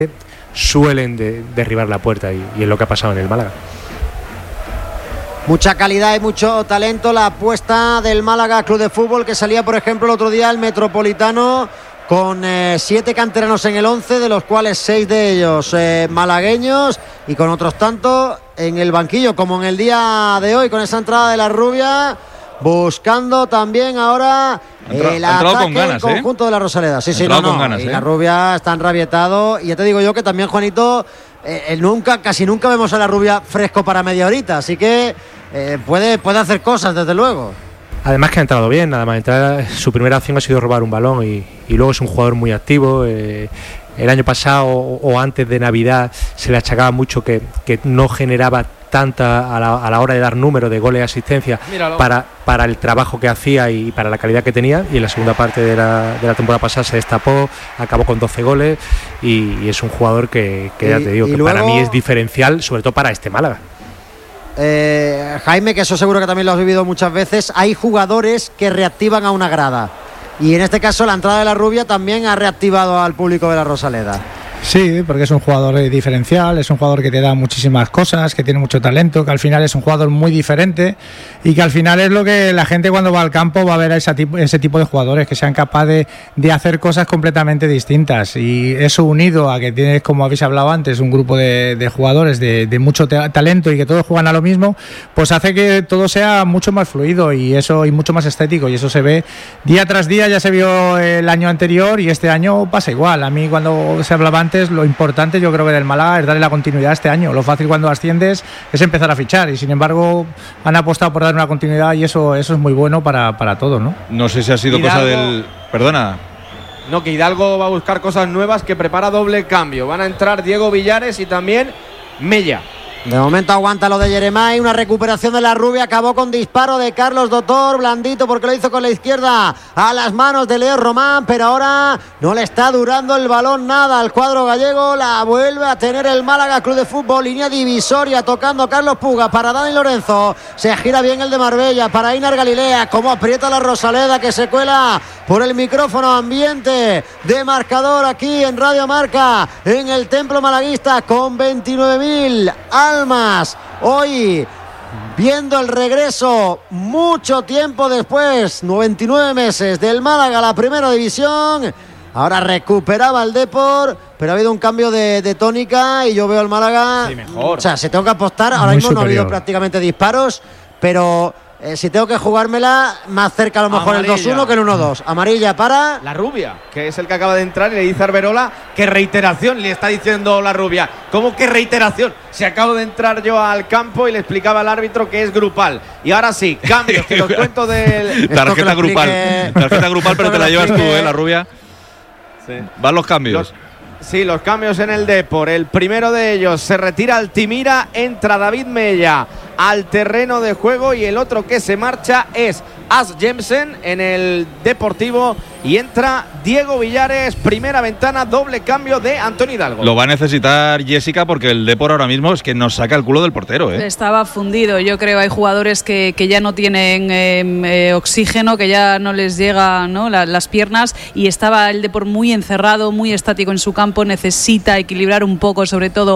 suelen derribar la puerta y es lo que ha pasado en el Málaga. Mucha calidad y mucho talento la apuesta del Málaga Club de Fútbol, que salía por ejemplo el otro día al Metropolitano con 7 canteranos en el 11, de los cuales 6 de ellos malagueños, y con otros tantos en el banquillo, como en el día de hoy, con esa entrada de la Rubia, buscando también ahora el ataque del conjunto de la Rosaleda. Sí, con ganas, y la Rubia está enrabietado, y ya te digo yo que también, Juanito, casi nunca vemos a la Rubia fresco para media horita, así que puede hacer cosas, desde luego. Además que ha entrado bien, nada más entrar, su primera acción ha sido robar un balón y luego es un jugador muy activo. El año pasado o antes de Navidad se le achacaba mucho que no generaba tanta a la hora de dar número de goles y asistencia para el trabajo que hacía y para la calidad que tenía, y en la segunda parte de la temporada pasada se destapó, acabó con 12 goles y es un jugador que ya te digo, que luego, para mí es diferencial, sobre todo para este Málaga. Jaime, que eso seguro que también lo has vivido muchas veces, hay jugadores que reactivan a una grada, y en este caso la entrada de la Rubia también ha reactivado al público de la Rosaleda. Sí, porque es un jugador diferencial, es un jugador que te da muchísimas cosas, que tiene mucho talento, que al final es un jugador muy diferente y que al final es lo que la gente cuando va al campo va a ver a ese tipo de jugadores, que sean capaces de hacer cosas completamente distintas, y eso unido a que tienes, como habéis hablado antes, un grupo de jugadores de mucho talento y que todos juegan a lo mismo, pues hace que todo sea mucho más fluido y mucho más estético, y eso se ve día tras día. Ya se vio el año anterior y este año pasa igual. A mí, cuando se hablaba antes, lo importante yo creo que del Málaga es darle la continuidad este año. Lo fácil cuando asciendes es empezar a fichar, y sin embargo han apostado por dar una continuidad, y eso es muy bueno para todos, ¿no? No sé si ha sido Hidalgo, cosa del... Perdona. No, que Hidalgo va a buscar cosas nuevas, que prepara doble cambio. Van a entrar Diego Villares y también Mella. De momento aguanta lo de Yeremay, una recuperación de la Rubia, acabó con disparo de Carlos Doctor, blandito porque lo hizo con la izquierda a las manos de Leo Román, pero ahora no le está durando el balón nada al cuadro gallego. La vuelve a tener el Málaga Club de Fútbol, línea divisoria, tocando Carlos Puga para Dani Lorenzo, se gira bien el de Marbella para Inar Galilea, como aprieta la Rosaleda, que se cuela por el micrófono ambiente de marcador aquí en Radio Marca, en el Templo Malaguista, con 29.000 almas hoy viendo el regreso mucho tiempo después, 99 meses del Málaga a la primera división. Ahora recuperaba el Depor, pero ha habido un cambio de tónica y yo veo al Málaga, sí, mejor. O sea, se tengo que apostar, ahora mismo no ha habido prácticamente disparos, pero si tengo que jugármela, más cerca a lo mejor amarilla, el 2-1 que el 1-2. Amarilla para la Rubia, que es el que acaba de entrar, y le dice a Arberola que reiteración, le está diciendo la Rubia. ¿Cómo que reiteración? Si acabo de entrar yo al campo y le explicaba al árbitro que es grupal. Y ahora sí, cambios, que los cuento del... Tarjeta grupal, pero te la llevas tú, la Rubia. Sí. Van los cambios. Sí, los cambios en el Depor. El primero de ellos, se retira Altimira, entra David Mella al terreno de juego, y el otro que se marcha es As Jensen en el Deportivo, y entra Diego Villares. Primera ventana, doble cambio de Antonio Hidalgo. Lo va a necesitar Jessica, porque el Depor ahora mismo es que nos saca el culo del portero, Estaba fundido, yo creo. Hay jugadores que ya no tienen oxígeno, que ya no les llega, ¿no?, las piernas, y estaba el Depor muy encerrado, muy estático en su campo. Necesita equilibrar un poco, sobre todo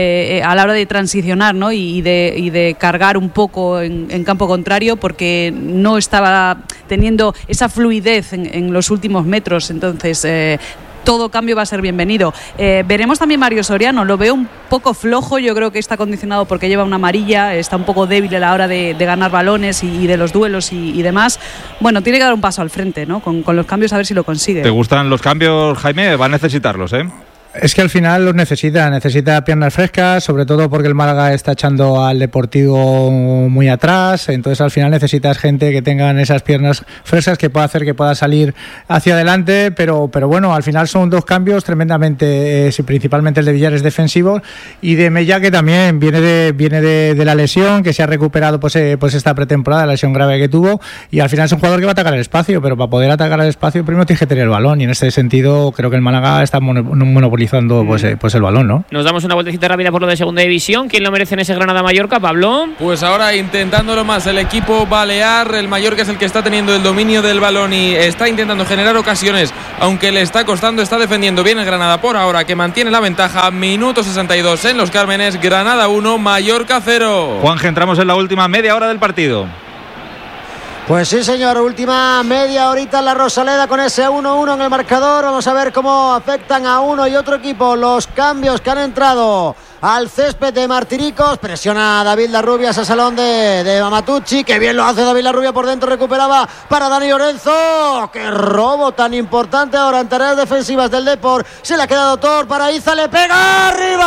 a la hora de transicionar, ¿no?, y de cargar un poco en campo contrario, porque no estaba teniendo esa fluidez en los últimos metros. Entonces todo cambio va a ser bienvenido. Veremos también Mario Soriano, lo veo un poco flojo, yo creo que está condicionado porque lleva una amarilla, está un poco débil a la hora de ganar balones y de los duelos y demás. Bueno, tiene que dar un paso al frente, ¿no?, con los cambios, a ver si lo consigue. ¿Te gustan los cambios, Jaime? Va a necesitarlos, Es que al final los necesita piernas frescas, sobre todo porque el Málaga está echando al Deportivo muy atrás, entonces al final necesitas gente que tengan esas piernas frescas, que pueda hacer que pueda salir hacia adelante, pero bueno, al final son dos cambios tremendamente, principalmente el de Villares defensivo, y de Mella, que también viene de la lesión, que se ha recuperado pues esta pretemporada, la lesión grave que tuvo, y al final es un jugador que va a atacar el espacio, pero para poder atacar el espacio primero tienes que tener el balón, y en este sentido creo que el Málaga está monopolizando monopolizando pues el balón, ¿no? Nos damos una vueltecita rápida por lo de segunda división. ¿Quién lo merece en ese Granada-Mallorca, Pablo? Pues ahora intentándolo más el equipo balear. El Mallorca es el que está teniendo el dominio del balón y está intentando generar ocasiones, aunque le está costando. Está defendiendo bien el Granada por ahora, que mantiene la ventaja. Minuto 62 en Los Cármenes. Granada 1, Mallorca 0. Juanje, entramos en la última media hora del partido. Pues sí, señor, última media horita en la Rosaleda con ese 1-1 en el marcador. Vamos a ver cómo afectan a uno y otro equipo los cambios que han entrado al césped de Martiricos. Presiona a David Larrubias a salón de Mamatucci. Que bien lo hace David Larrubia por dentro. Recuperaba para Dani Lorenzo. ¡Qué robo tan importante ahora en tareas defensivas del Depor! Se le ha quedado Tor para Iza. ¡Le pega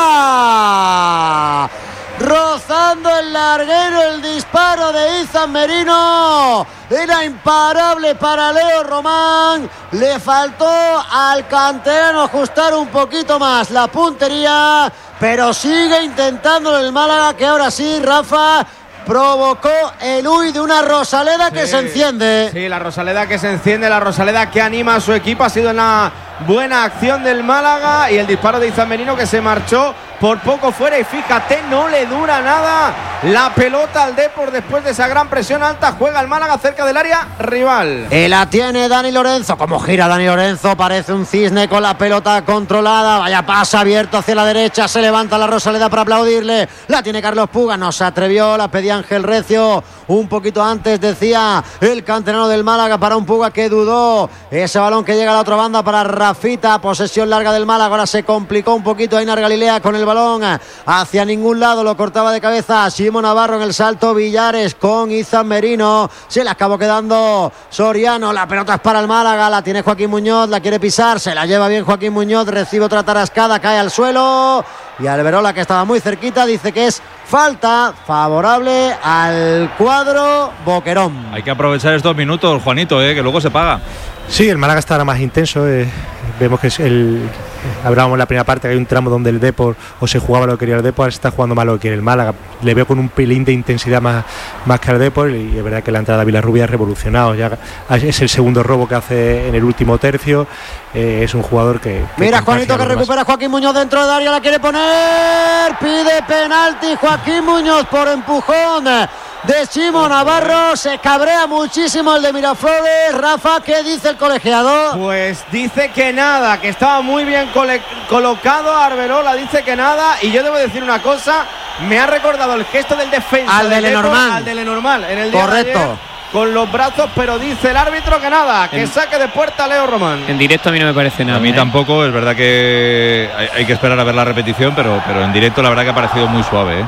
arriba! Rozando el larguero el disparo de Izan Merino. Era imparable para Leo Román. Le faltó al canterano ajustar un poquito más la puntería, pero sigue intentándolo el Málaga, que ahora sí, Rafa, provocó el huy de una Rosaleda que se enciende. Sí, la Rosaleda que se enciende, la Rosaleda que anima a su equipo. Ha sido una buena acción del Málaga y el disparo de Izan Merino, que se marchó por poco fuera, y fíjate, no le dura nada la pelota al Depor después de esa gran presión alta. Juega el Málaga cerca del área rival. Y la tiene Dani Lorenzo. Como gira Dani Lorenzo, parece un cisne con la pelota controlada. Vaya pase abierto hacia la derecha. Se levanta la Rosaleda para aplaudirle. La tiene Carlos Puga, no se atrevió. La pedía Ángel Recio un poquito antes, decía el canterano del Málaga, para un Puga que dudó. Ese balón que llega a la otra banda para Rafita. Posesión larga del Málaga. Ahora se complicó un poquito Ainar Galilea con el balón hacia ningún lado, lo cortaba de cabeza Simón Navarro en el salto. Villares con Izan Merino, se le acabó quedando Soriano. La pelota es para el Málaga, la tiene Joaquín Muñoz, la quiere pisar, se la lleva bien Joaquín Muñoz, recibe otra tarascada, cae al suelo y Alberola, que estaba muy cerquita, dice que es falta favorable al cuadro Boquerón. Hay que aprovechar estos minutos, Juanito, que luego se paga. Sí, el Málaga está ahora más intenso. Vemos que es hablábamos en la primera parte que hay un tramo donde el Depor o se jugaba lo que quería el Depor, ahora se está jugando más lo que quiere el Málaga. Le veo con un pelín de intensidad más que al Depor, y es verdad que la entrada de Villarrubia ha revolucionado. Ya es el segundo robo que hace en el último tercio. Es un jugador que mira, Juanito, que recupera Joaquín Muñoz dentro de área, la quiere poner, pide penalti Joaquín Muñoz por empujón de Simón Navarro. Se cabrea muchísimo el de Miraflores. Rafa, ¿qué dice el colegiado? Pues dice que nada, que estaba muy bien colocado. Arbelola dice que nada, y yo debo decir una cosa, me ha recordado el gesto del defensa al de Lenormand en el día correcto de ayer, con los brazos, pero dice el árbitro que nada, que saque de puerta Leo Román. En directo a mí no me parece nada. A mí tampoco, es verdad que hay que esperar a ver la repetición, pero en directo la verdad que ha parecido muy suave,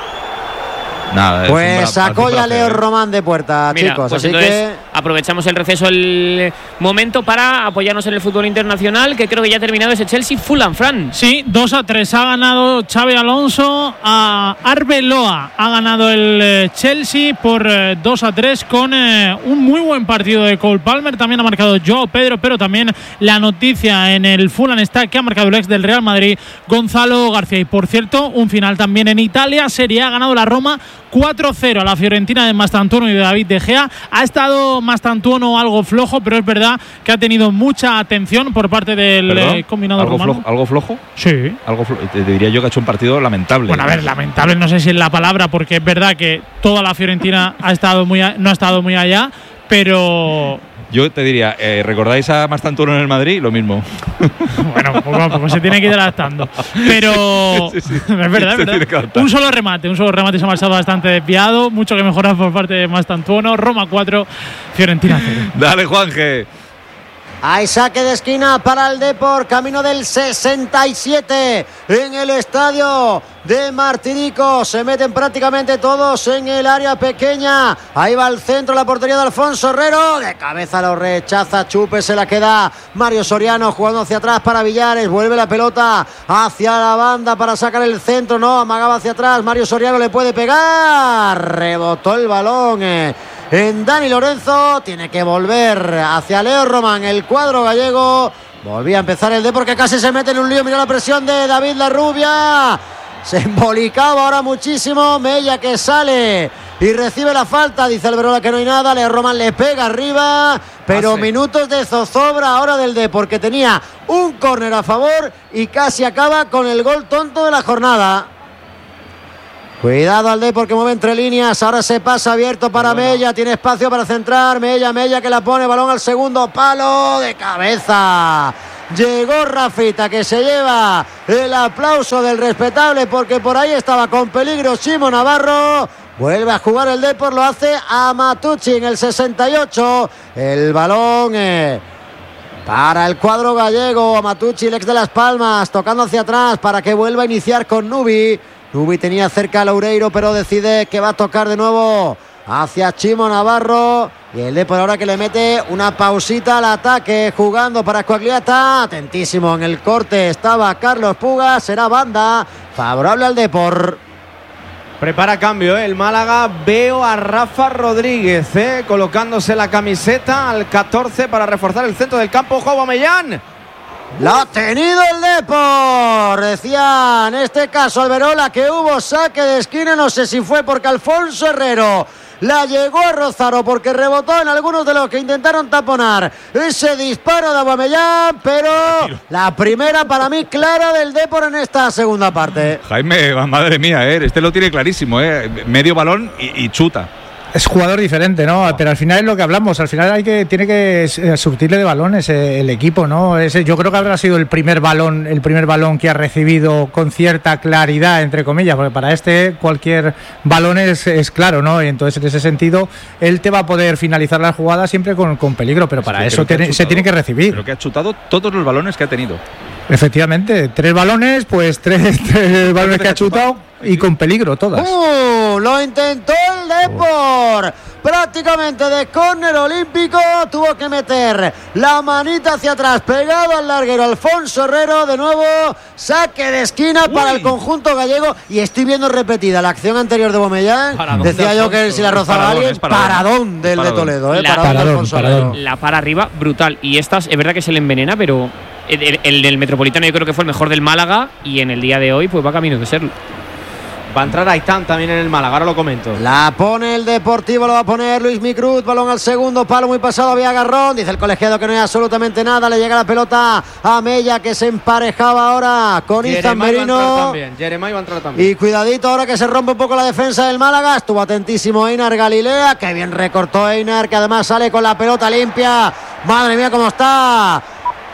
Nada, pues sacó ya Leo Román de puerta. Mira, chicos, pues así que aprovechamos el receso, el momento para apoyarnos en el fútbol internacional, que creo que ya ha terminado ese Chelsea-Fulham, Fran. Sí, 2-3 ha ganado Xabi Alonso a Arbeloa. Ha ganado el Chelsea por 2-3 con un muy buen partido de Cole Palmer. También ha marcado Joao Pedro, pero también la noticia en el Fulham está que ha marcado el ex del Real Madrid, Gonzalo García. Y por cierto, un final también en Italia. Serie A, ha ganado la Roma 4-0 a la Fiorentina de Mastantuono y de David De Gea. Ha estado Mastantuono algo flojo, pero es verdad que ha tenido mucha atención por parte del combinado romano. ¿Algo flojo? Sí. Te diría yo que ha hecho un partido lamentable. Bueno, a ver, lamentable no sé si es la palabra, porque es verdad que toda la Fiorentina no ha estado muy allá, pero yo te diría, ¿recordáis a Mastantuono en el Madrid? Lo mismo. Bueno, poco a poco se tiene que ir adaptando. Pero sí. Es verdad. Un solo remate se ha marchado bastante desviado. Mucho que mejorar por parte de Mastantuono. Roma 4, Fiorentina 0. Dale, Juanje. Hay saque de esquina para el Depor, camino del 67 en el estadio de Martirico. Se meten prácticamente todos en el área pequeña. Ahí va al centro, la portería de Alfonso Herrero. De cabeza lo rechaza Chupe, se la queda Mario Soriano jugando hacia atrás para Villares. Vuelve la pelota hacia la banda para sacar el centro. No, amagaba hacia atrás. Mario Soriano le puede pegar. Rebotó el balón en Dani Lorenzo. Tiene que volver hacia Leo Román, el cuadro gallego. Volvía a empezar el Depor, que casi se mete en un lío. Mira la presión de David Larrubia. Se embolicaba ahora muchísimo. Mella, que sale y recibe la falta. Dice Alberola que no hay nada. Leo Román le pega arriba, pero minutos de zozobra ahora del Depor, que tenía un córner a favor y casi acaba con el gol tonto de la jornada. Cuidado al Depor, que mueve entre líneas. Ahora se pasa abierto para Mella. Tiene espacio para centrar. Mella que la pone. Balón al segundo palo, de cabeza. Llegó Rafita, que se lleva el aplauso del respetable, porque por ahí estaba con peligro Chimo Navarro. Vuelve a jugar el Depor, lo hace a Matucci en el 68. El balón para el cuadro gallego. Matucci, el ex de Las Palmas, tocando hacia atrás para que vuelva a iniciar con Nubi. Nubi tenía cerca a Loureiro, pero decide que va a tocar de nuevo hacia Chimo Navarro. Y el Depor ahora que le mete una pausita al ataque, jugando para Coagliata. Atentísimo en el corte estaba Carlos Puga. Será banda favorable al Depor. Prepara cambio, el Málaga. Veo a Rafa Rodríguez colocándose la camiseta al 14 para reforzar el centro del campo. Ojo, Aubameyang. Lo ha tenido el Depor. Decía en este caso Alberola que hubo saque de esquina. No sé si fue porque Alfonso Herrero la llegó a rozar o porque rebotó en algunos de los que intentaron taponar ese disparo de Aubameyang, pero la primera para mí clara del Depor en esta segunda parte. Jaime, madre mía, este lo tiene clarísimo, medio balón y chuta. Es jugador diferente, ¿no? Pero al final es lo que hablamos. Al final tiene que surtirle de balones el equipo, ¿no? Yo creo que habrá sido el primer balón que ha recibido con cierta claridad, entre comillas, porque para cualquier balón es claro, ¿no? Y entonces en ese sentido él te va a poder finalizar la jugada siempre con peligro, pero para eso se tiene que recibir. Pero que ha chutado todos los balones que ha tenido. Efectivamente, 3 balones, pues tres balones que ha chutado y con peligro todas. Lo intentó el Depor. Prácticamente de córner olímpico, tuvo que meter la manita hacia atrás, pegado al larguero Alfonso Herrero. De nuevo, saque de esquina para el conjunto gallego. Y estoy viendo repetida la acción anterior de Aubameyang. Decía yo que si la rozaba a alguien, paradón del de Toledo. Paradón. La para arriba, brutal. Y estas, es verdad que se le envenena, pero el del Metropolitano yo creo que fue el mejor del Málaga. Y en el día de hoy, pues va camino de serlo. Va a entrar Aitán también en el Málaga, ahora lo comento. La pone el Deportivo, lo va a poner Luis Micruz. Balón al segundo palo, muy pasado, había agarrón. Dice el colegiado que no hay absolutamente nada. Le llega la pelota a Mella, que se emparejaba ahora con Izan Merino. Jeremai va a entrar también. Y cuidadito ahora que se rompe un poco la defensa del Málaga. Estuvo atentísimo Einar Galilea. Que bien recortó Einar, que además sale con la pelota limpia. Madre mía, cómo está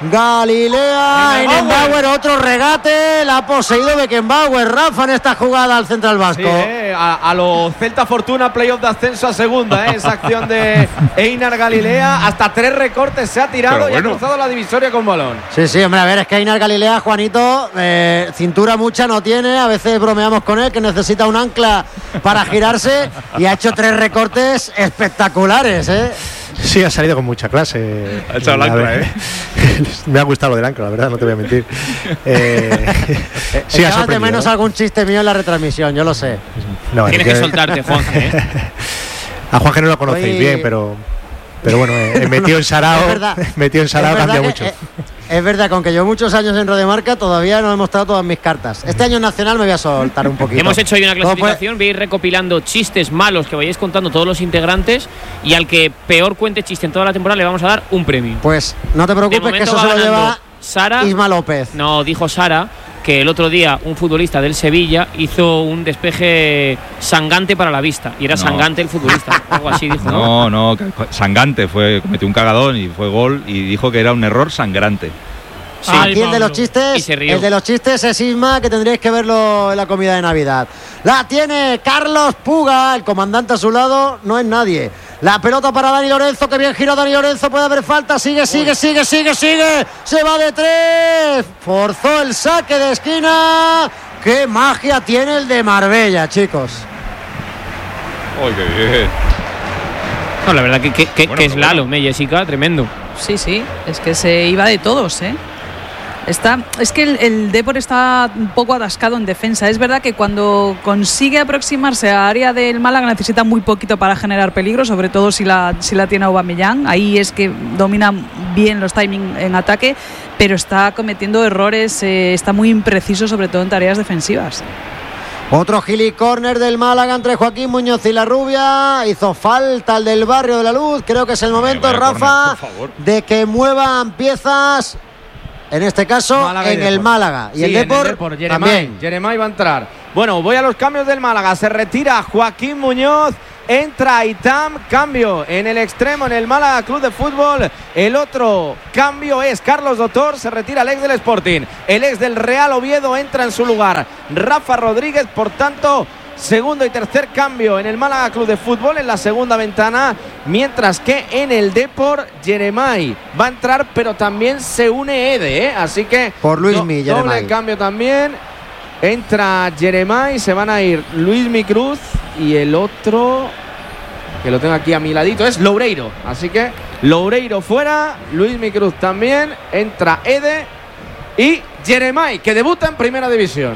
Galilea. Beckenbauer, otro regate, la ha poseído Beckenbauer. Rafa en esta jugada al central vasco. Sí, a lo Celta Fortuna, playoff de ascenso a segunda, esa acción de Einar Galilea. Hasta 3 recortes se ha tirado y ha cruzado la divisoria con balón. Sí, hombre, a ver, es que Einar Galilea, Juanito, cintura mucha no tiene. A veces bromeamos con él que necesita un ancla para girarse y ha hecho 3 recortes espectaculares, Sí, ha salido con mucha clase. Ha echado el ancla, Me ha gustado lo del ancla, la verdad, no te voy a mentir. Sí, ha sorprendido. De menos algún chiste mío en la retransmisión, yo lo sé. No, tienes que soltarte, Juanje. A Juanje no lo conocéis bien, pero bueno, metido en Sarao cambia mucho. Es verdad, con que llevo muchos años en Radio Marca, todavía no he mostrado todas mis cartas. Este año nacional me voy a soltar un poquito. Hemos hecho hoy una clasificación, voy a ir recopilando chistes malos que vayáis contando todos los integrantes, y al que peor cuente chiste en toda la temporada le vamos a dar un premio. Pues no te preocupes, que eso se lo lleva Sara, Isma López. No, dijo Sara que el otro día un futbolista del Sevilla hizo un despeje sangante para la vista, y era Sangante el futbolista, algo así dijo. No, Sangante cometió un cagadón y fue gol, y dijo que era un error sangrante. Sí. Aquí el de los chistes es Isma, que tendríais que verlo en la comida de Navidad. La tiene Carlos Puga, el comandante a su lado, no es nadie. La pelota para Dani Lorenzo, que bien giró Dani Lorenzo, puede haber falta, sigue, se va de 3, forzó el saque de esquina. Qué magia tiene el de Marbella, chicos. ¡Ay, qué bien! No, la verdad que es Lalo, Jessica, tremendo. Sí, es que se iba de todos, Es que el Depor está un poco atascado en defensa. Es verdad que cuando consigue aproximarse a área del Málaga necesita muy poquito para generar peligro, sobre todo si la tiene Aubameyang. Ahí es que domina bien los timings en ataque, pero está cometiendo errores, está muy impreciso, sobre todo en tareas defensivas. Otro gili córner del Málaga entre Joaquín Muñoz y la Rubia. Hizo falta el del Barrio de la Luz. Creo que es el momento, Rafa, de que muevan piezas. En este caso, Málaga en el Málaga. Y sí, el Depor también. Jeremai va a entrar. Bueno, voy a los cambios del Málaga. Se retira Joaquín Muñoz. Entra Aitam, cambio en el extremo en el Málaga Club de Fútbol. El otro cambio es Carlos Dotor, se retira el ex del Sporting. El ex del Real Oviedo entra en su lugar Rafa Rodríguez, por tanto, segundo y tercer cambio en el Málaga Club de Fútbol en la segunda ventana, mientras que en el Depor Jeremai va a entrar, pero también se une Ede, así que por Luismi, doble cambio también. Entra Jeremai, se van a ir Luismi Cruz y el otro, que lo tengo aquí a mi ladito, es Loureiro. Así que Loureiro fuera, Luismi Cruz también, entra Ede y Jeremai, que debuta en Primera División.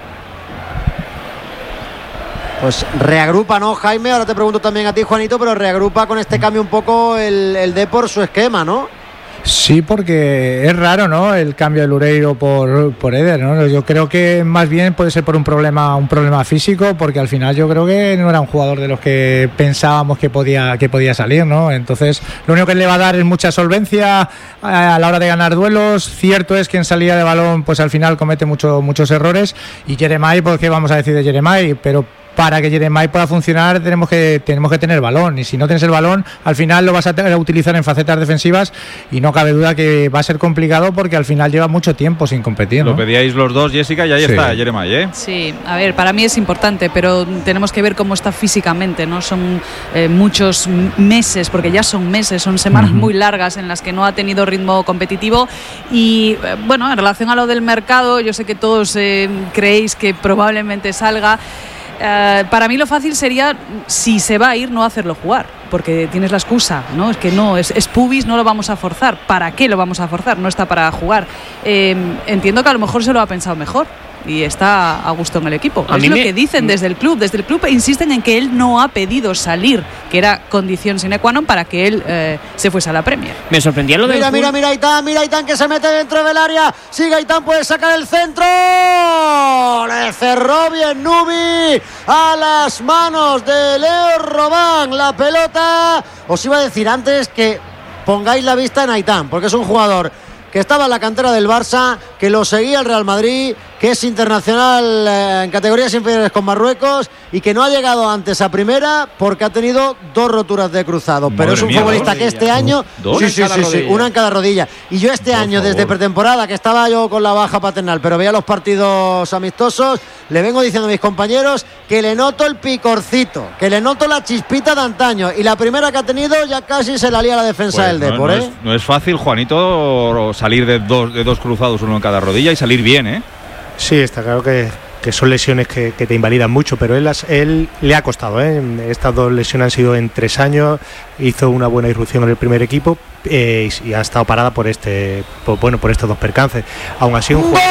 Pues reagrupa, ¿no, Jaime? Ahora te pregunto también a ti, Juanito, pero reagrupa con este cambio un poco el Depor su esquema, ¿no? Sí, porque es raro, ¿no? El cambio de Loureiro por Eder, ¿no? Yo creo que más bien puede ser por un problema físico, porque al final yo creo que no era un jugador de los que pensábamos que podía salir, ¿no? Entonces, lo único que le va a dar es mucha solvencia a la hora de ganar duelos. Cierto es que en salida de balón, pues al final comete muchos errores. Y Jeremai, pues qué vamos a decir de Jeremai, pero para que Jeremai pueda funcionar tenemos que tener balón, y si no tienes el balón al final lo vas a tener que utilizar en facetas defensivas y no cabe duda que va a ser complicado porque al final lleva mucho tiempo sin competir, ¿no? Lo pedíais los dos, Jessica, y ahí está Jeremai, ¿eh? Sí, a ver, para mí es importante, pero tenemos que ver cómo está físicamente, ¿no? Son muchos meses, porque ya son meses, son semanas muy largas en las que no ha tenido ritmo competitivo y bueno, en relación a lo del mercado, yo sé que todos creéis que probablemente salga. Para mí lo fácil sería, si se va a ir, no hacerlo jugar, porque tienes la excusa, ¿no? Es que no, es pubis, no lo vamos a forzar. ¿Para qué lo vamos a forzar? No está para jugar. Entiendo que a lo mejor se lo ha pensado mejor y está a gusto en el equipo. Es lo que dicen desde el club. Desde el club insisten en que él no ha pedido salir, que era condición sine qua non para que él se fuese a la Premier. Me sorprendía lo de mira Aitán que se mete dentro del área. Sigue Aitán, puede sacar el centro. Le cerró bien Nubi a las manos de Leo Robán. La pelota, os iba a decir antes que pongáis la vista en Aitán, porque es un jugador que estaba en la cantera del Barça, que lo seguía el Real Madrid, que es internacional en categorías inferiores con Marruecos y que no ha llegado antes a primera porque ha tenido 2 roturas de cruzado. Pero es un futbolista que este año... Sí, una en cada rodilla. Y yo este año, desde pretemporada, que estaba yo con la baja paternal, pero veía los partidos amistosos, le vengo diciendo a mis compañeros que le noto el picorcito, que le noto la chispita de antaño. Y la primera que ha tenido ya casi se la lía la defensa del Depor, ¿eh? No es fácil, Juanito, salir de dos cruzados, uno en cada rodilla y salir bien, ¿eh? Sí, está claro que son lesiones que te invalidan mucho, pero él le ha costado, ¿eh? Estas 2 lesiones han sido en 3 años, hizo una buena irrupción en el primer equipo y ha estado parada por estos 2 percances. Aún así un jugador...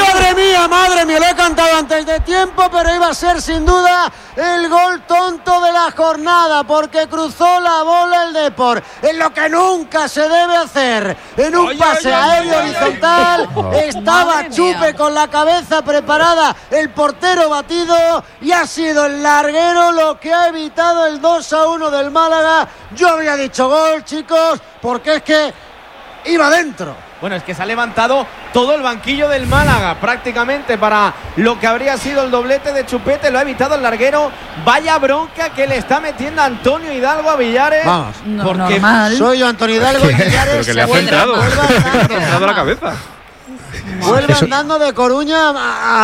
Madre mía, lo he cantado antes de tiempo, pero iba a ser sin duda el gol tonto de la jornada, porque cruzó la bola el Depor, en lo que nunca se debe hacer, en un pase aéreo horizontal. Estaba Chupe con la cabeza preparada, el portero batido, y ha sido el larguero lo que ha evitado el 2-1 del Málaga. Yo había dicho gol, chicos, porque es que iba dentro. Bueno, es que se ha levantado todo el banquillo del Málaga prácticamente para lo que habría sido el doblete de Chupete. Lo ha evitado el larguero. Vaya bronca que le está metiendo Antonio Hidalgo a Villares. Vamos, porque soy yo, Antonio Hidalgo. Villares, pero que le ha centrado. Le ha dado la cabeza. Vuelve andando de Coruña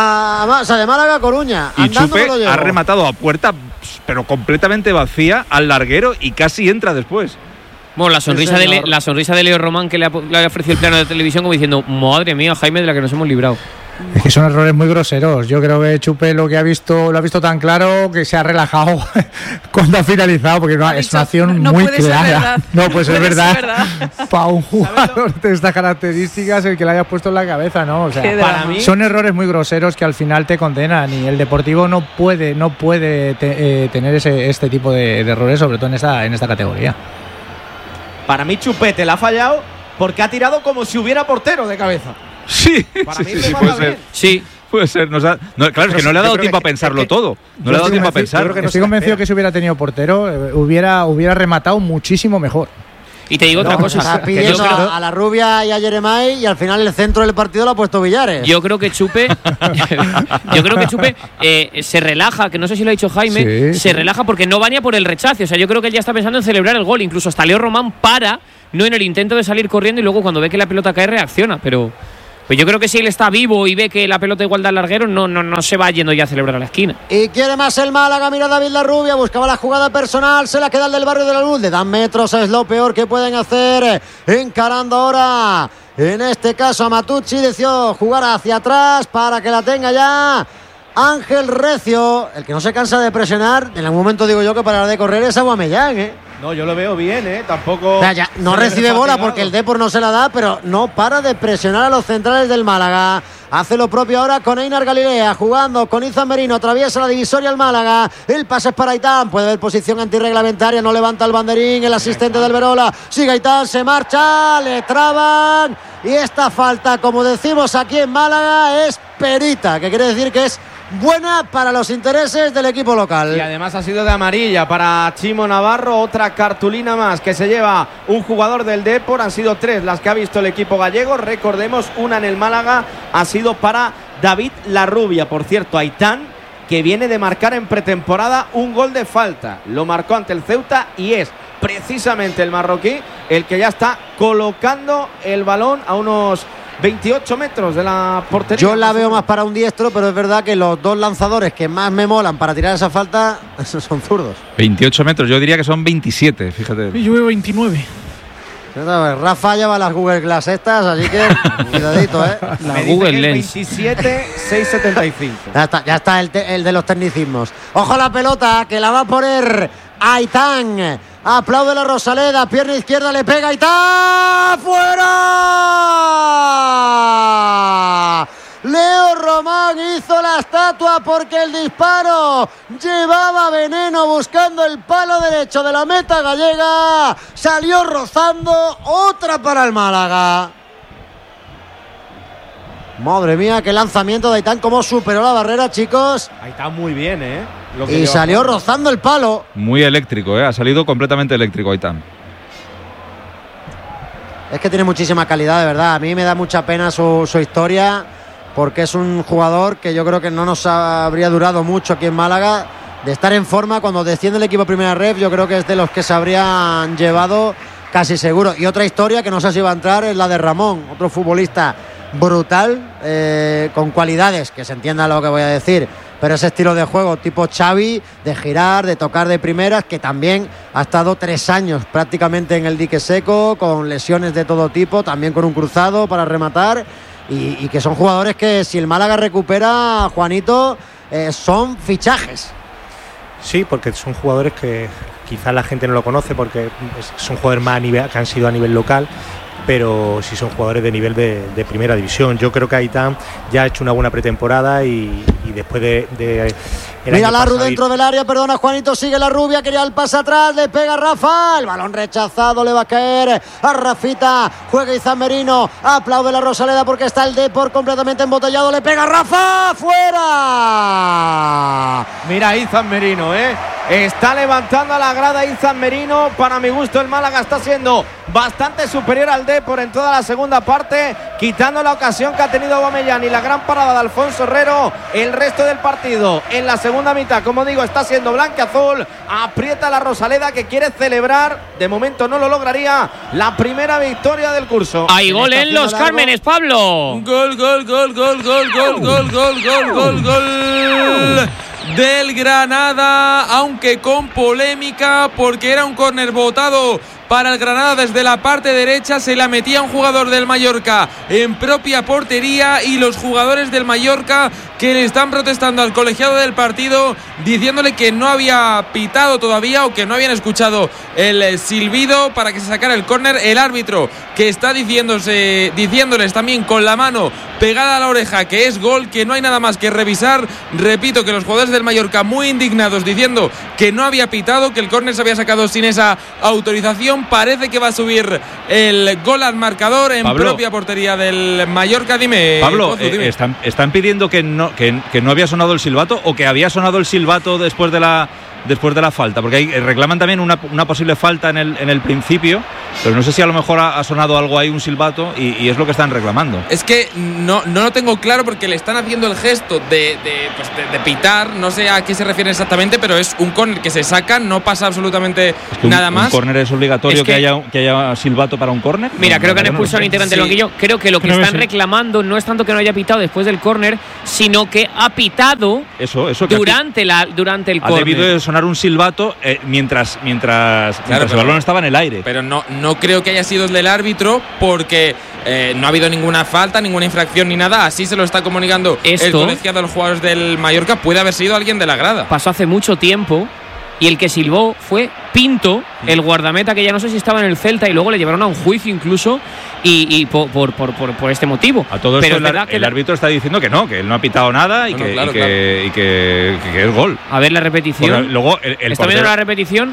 de Málaga a Coruña. Y Chupe ha rematado a puerta, pero completamente vacía, al larguero y casi entra después. Bueno, la sonrisa de Leo Román, que le ha ofrecido el plano de televisión como diciendo, madre mía, Jaime, de la que nos hemos librado. Es que son errores muy groseros. Yo creo que Chupe lo ha visto tan claro que se ha relajado cuando ha finalizado, porque es una acción muy clara. No puede ser verdad. Para un jugador de estas características, el que le hayas puesto en la cabeza, ¿no? O sea, para mí son errores muy groseros que al final te condenan, y el Deportivo no puede tener este tipo de errores, sobre todo en esta categoría. Para mí Chupete la ha fallado porque ha tirado como si hubiera portero de cabeza. Sí, para mí puede ser. Sí, Puede ser. Claro, es que no le ha dado tiempo a pensarlo todo. No le ha dado tiempo a pensar. Estoy convencido que si hubiera tenido portero, hubiera rematado muchísimo mejor. Y te digo otra cosa. Está pidiendo a la Rubia y a Jeremai y al final el centro del partido lo ha puesto Villares. Yo creo que Chupe se relaja, que no sé si lo ha dicho Jaime, se relaja porque no va ni a por el rechace. O sea, yo creo que él ya está pensando en celebrar el gol. Incluso hasta Leo Román no en el intento de salir corriendo y luego cuando ve que la pelota cae reacciona. Pero yo creo que si él está vivo y ve que la pelota igual da al larguero, no se va yendo ya a celebrar a la esquina. Y quiere más el Málaga, mira David Larrubia, buscaba la jugada personal, se la queda el del Barrio de la Luz, le dan metros, es lo peor que pueden hacer, encarando ahora, en este caso a Matucci, decidió jugar hacia atrás para que la tenga ya Ángel Recio, el que no se cansa de presionar, en algún momento digo yo que para de correr es Aubameyang, No, yo lo veo bien, tampoco. O sea, ya no recibe bola porque el Depor no se la da, pero no para de presionar a los centrales del Málaga. Hace lo propio ahora con Einar Galilea, jugando con Izan Merino, atraviesa la divisoria al Málaga. El pase es para Aitán, puede haber posición antirreglamentaria, no levanta el banderín, el asistente del Verola. Sigue Aitán, se marcha, le traban. Y esta falta, como decimos aquí en Málaga, es perita, que quiere decir que es buena para los intereses del equipo local. Y además ha sido de amarilla para Chimo Navarro, otra cartulina más que se lleva un jugador del Depor. Han sido 3 las que ha visto el equipo gallego, recordemos, una en el Málaga ha sido para David Larrubia. Por cierto, Aitán, que viene de marcar en pretemporada un gol de falta, lo marcó ante el Ceuta y es precisamente el marroquí el que ya está colocando el balón a unos 28 metros de la portería. Yo la veo más para un diestro, pero es verdad que los dos lanzadores que más me molan para tirar esa falta son zurdos. 28 metros, yo diría que son 27, fíjate. Y yo veo 29. Rafa lleva las Google Glass estas, así que cuidadito, La Google Lens. 27, 675. Ya está el de los tecnicismos. Ojo a la pelota, que la va a poner Aitán. Aplaude la Rosaleda, pierna izquierda, le pega Aitán. ¡Fuera! Leo Román hizo la estatua porque el disparo llevaba veneno buscando el palo derecho de la meta gallega. Salió rozando, otra para el Málaga. Madre mía, qué lanzamiento de Aitán, cómo superó la barrera, chicos. Aitán muy bien, Y salió rozando el palo. Muy eléctrico, ha salido completamente eléctrico Aitán. Es que tiene muchísima calidad, de verdad. A mí me da mucha pena su historia, porque es un jugador que yo creo que no nos habría durado mucho aquí en Málaga. De estar en forma cuando desciende el equipo Primera Ref, yo creo que es de los que se habrían llevado casi seguro. Y otra historia que no sé si va a entrar es la de Ramón, otro futbolista brutal, con cualidades, que se entienda lo que voy a decir, pero ese estilo de juego tipo Xavi, de girar, de tocar de primeras, que también ha estado 3 años prácticamente en el dique seco, con lesiones de todo tipo, también con un cruzado para rematar, y que son jugadores que si el Málaga recupera, Juanito, son fichajes. Sí, porque son jugadores que quizás la gente no lo conoce porque son jugadores más que han sido a nivel local, pero sí son jugadores de nivel de primera división. Yo creo que Aitán ya ha hecho una buena pretemporada y después de mira Larru dentro del área, perdona Juanito, sigue la Rubia, quería el pase atrás, le pega Rafa, el balón rechazado, le va a caer a Rafita, juega Izan Merino, aplaude la Rosaleda porque está el Depor completamente embotellado, le pega Rafa, fuera. Mira Izan Merino, está levantando a la grada Izan Merino. Para mi gusto el Málaga está siendo bastante superior al Depor en toda la segunda parte, quitando la ocasión que ha tenido Aubameyang y la gran parada de Alfonso Herrero. El resto del partido en la segunda mitad, como digo, está siendo blanquiazul. Aprieta la Rosaleda, que quiere celebrar, de momento no lo lograría, la primera victoria del curso. Hay gol en Los Cármenes, Pablo. Gol del Granada, aunque con polémica, porque era un córner botado para el Granada desde la parte derecha. Se la metía un jugador del Mallorca en propia portería y los jugadores del Mallorca que le están protestando al colegiado del partido, diciéndole que no había pitado todavía o que no habían escuchado el silbido para que se sacara el córner. El árbitro que está diciéndoles también con la mano pegada a la oreja que es gol, que no hay nada más que revisar. Repito que los jugadores del Mallorca muy indignados diciendo que no había pitado, que el córner se había sacado sin esa autorización. Parece que va a subir el gol al marcador en propia portería del Mallorca. Dime, Pablo, Pozu, dime. ¿están pidiendo que no había sonado el silbato o que había sonado el silbato después de la falta? Porque reclaman también una posible falta en el principio, pero no sé si a lo mejor ha sonado algo ahí, un silbato, y es lo que están reclamando. Es que no lo tengo claro porque le están haciendo el gesto de pitar, no sé a qué se refiere exactamente, pero es un córner que se saca, no pasa absolutamente nada más. ¿Un córner es obligatorio que haya silbato para un córner? Mira, creo que han expulsado al integrante del banquillo. Creo que lo que están reclamando no es tanto que no haya pitado después del córner, sino que ha pitado durante el córner. Ha debido de sonar un silbato mientras el balón estaba en el aire. Pero no creo que haya sido el del árbitro porque no ha habido ninguna falta, ninguna infracción ni nada. Así se lo está comunicando el colegiado de los jugadores del Mallorca. Puede haber sido alguien de la grada. Pasó hace mucho tiempo y el que silbó fue Pinto, el guardameta que ya no sé si estaba en el Celta y luego le llevaron a un juicio incluso y por este motivo. A todo esto el árbitro está diciendo que no, que él no ha pitado nada y que es gol. A ver la repetición. Porque luego ¿está viendo la repetición?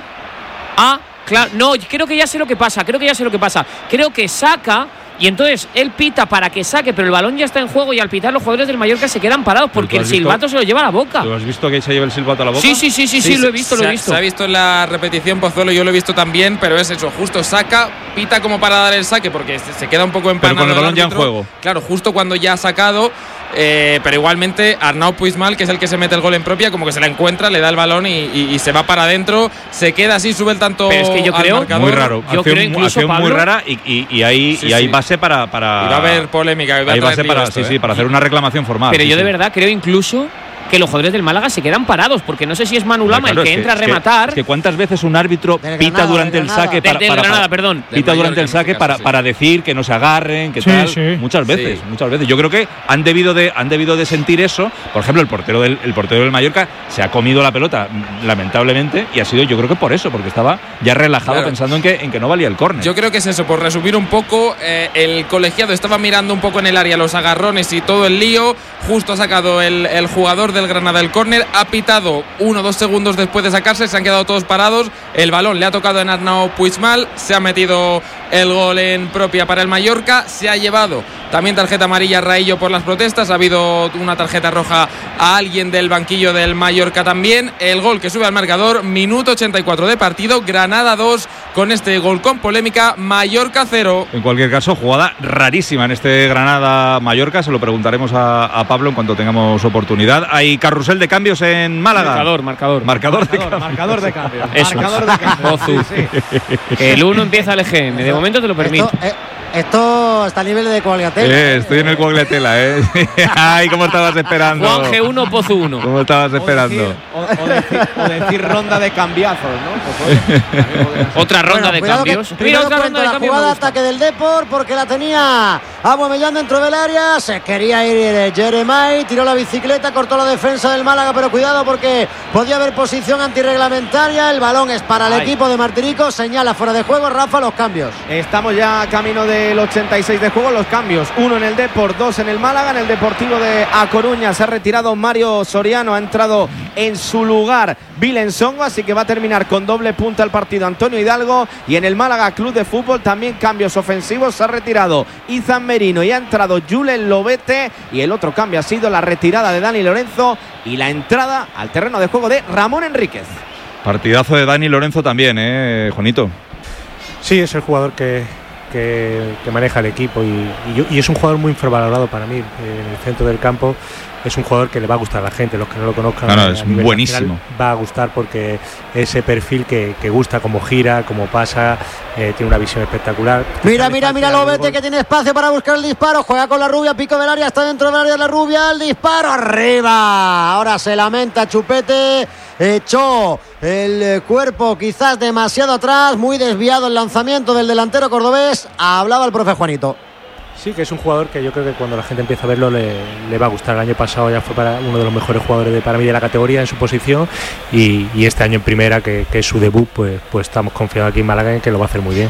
Claro, no, creo que ya sé lo que pasa. Creo que saca y entonces él pita para que saque, pero el balón ya está en juego y al pitar los jugadores del Mallorca se quedan parados porque el silbato se lo lleva a la boca. ¿Tú has visto que se lleva el silbato a la boca? Sí, lo he visto. Se ha visto en la repetición, Pozuelo, yo lo he visto también, pero es eso, justo saca, pita como para dar el saque porque se queda un poco empanado. Pero con el balón ya en juego. Claro, justo cuando ya ha sacado. Pero igualmente Arnau Puigmal, que es el que se mete el gol en propia, como que se la encuentra, le da el balón y se va para adentro, se queda así, sube el tanto. Pero es que yo creo marcador. Muy raro, yo creo incluso, acción Pablo, muy rara y hay base para y va a haber polémica, hay base para hacer una reclamación formal. Pero yo de verdad creo incluso que los jugadores del Málaga se quedan parados porque no sé si es Manu Lama el que entra a rematar. Es que cuántas veces un árbitro pita durante el saque pita durante el saque para decir que no se agarren, que tal. Muchas veces. Yo creo que han debido de sentir eso. Por ejemplo, el portero del Mallorca se ha comido la pelota lamentablemente y ha sido, yo creo que por eso, porque estaba ya relajado pensando en que no valía el córner. Yo creo que es eso, por resumir un poco, el colegiado estaba mirando un poco en el área los agarrones y todo el lío. Justo ha sacado el jugador del Granada el córner, ha pitado 1 o 2 segundos después de sacarse, se han quedado todos parados, el balón le ha tocado en Arnau Puigmal, se ha metido el gol en propia para el Mallorca, se ha llevado también tarjeta amarilla a Raillo por las protestas, ha habido una tarjeta roja a alguien del banquillo del Mallorca también. El gol que sube al marcador, minuto 84 de partido, Granada 2 con este gol con polémica, Mallorca 0. En cualquier caso, jugada rarísima en este Granada-Mallorca, se lo preguntaremos a Pablo en cuanto tengamos oportunidad. Hay carrusel de cambios en Málaga. Marcador de cambios. Eso. Marcador de cambios. El 1 empieza el EGM, de momento te lo permito. Esto está a nivel de Coagliatela. Estoy en el Coagliatela, Ay, cómo estabas esperando. Juan G1, Pozu 1. ¿Cómo estabas esperando? O decir ronda de cambiazos, ¿no? Otra ronda de cambios. Mira, otra ronda de cambios. Jugada ataque del Depor porque la tenía Aubameyang dentro del área. Se quería ir Jeremai, tiró la bicicleta, cortó la defensa del Málaga, pero cuidado porque podía haber posición antirreglamentaria. El balón es para el equipo de Martirico. Señala fuera de juego. Rafa, los cambios. Estamos ya camino del 86 de juego, los cambios, 1 en el Depor, 2 en el Málaga. En el Deportivo de A Coruña se ha retirado Mario Soriano, ha entrado en su lugar Vilen Songo, así que va a terminar con doble punta el partido Antonio Hidalgo. Y en el Málaga Club de Fútbol también cambios ofensivos, se ha retirado Izan Merino y ha entrado Julen Lobete, y el otro cambio ha sido la retirada de Dani Lorenzo y la entrada al terreno de juego de Ramón Enríquez. Partidazo de Dani Lorenzo también, Juanito. Sí, es el jugador que maneja el equipo y es un jugador muy infravalorado para mí en el centro del campo. Es un jugador que le va a gustar a la gente, los que no lo conozcan. Es buenísimo. Va a gustar porque ese perfil que gusta, cómo gira, cómo pasa, tiene una visión espectacular. Mira Lobete, que tiene espacio para buscar el disparo, juega con la Rubia, pico del área, está dentro del área de la Rubia, el disparo arriba. Ahora se lamenta Chupete, echó el cuerpo quizás demasiado atrás, muy desviado el lanzamiento del delantero cordobés. Hablaba el profe Juanito. Sí, que es un jugador que yo creo que cuando la gente empieza a verlo le va a gustar. El año pasado ya fue para uno de los mejores jugadores para mí de la categoría en su posición y este año en primera, que es su debut, pues estamos confiados aquí en Málaga en que lo va a hacer muy bien.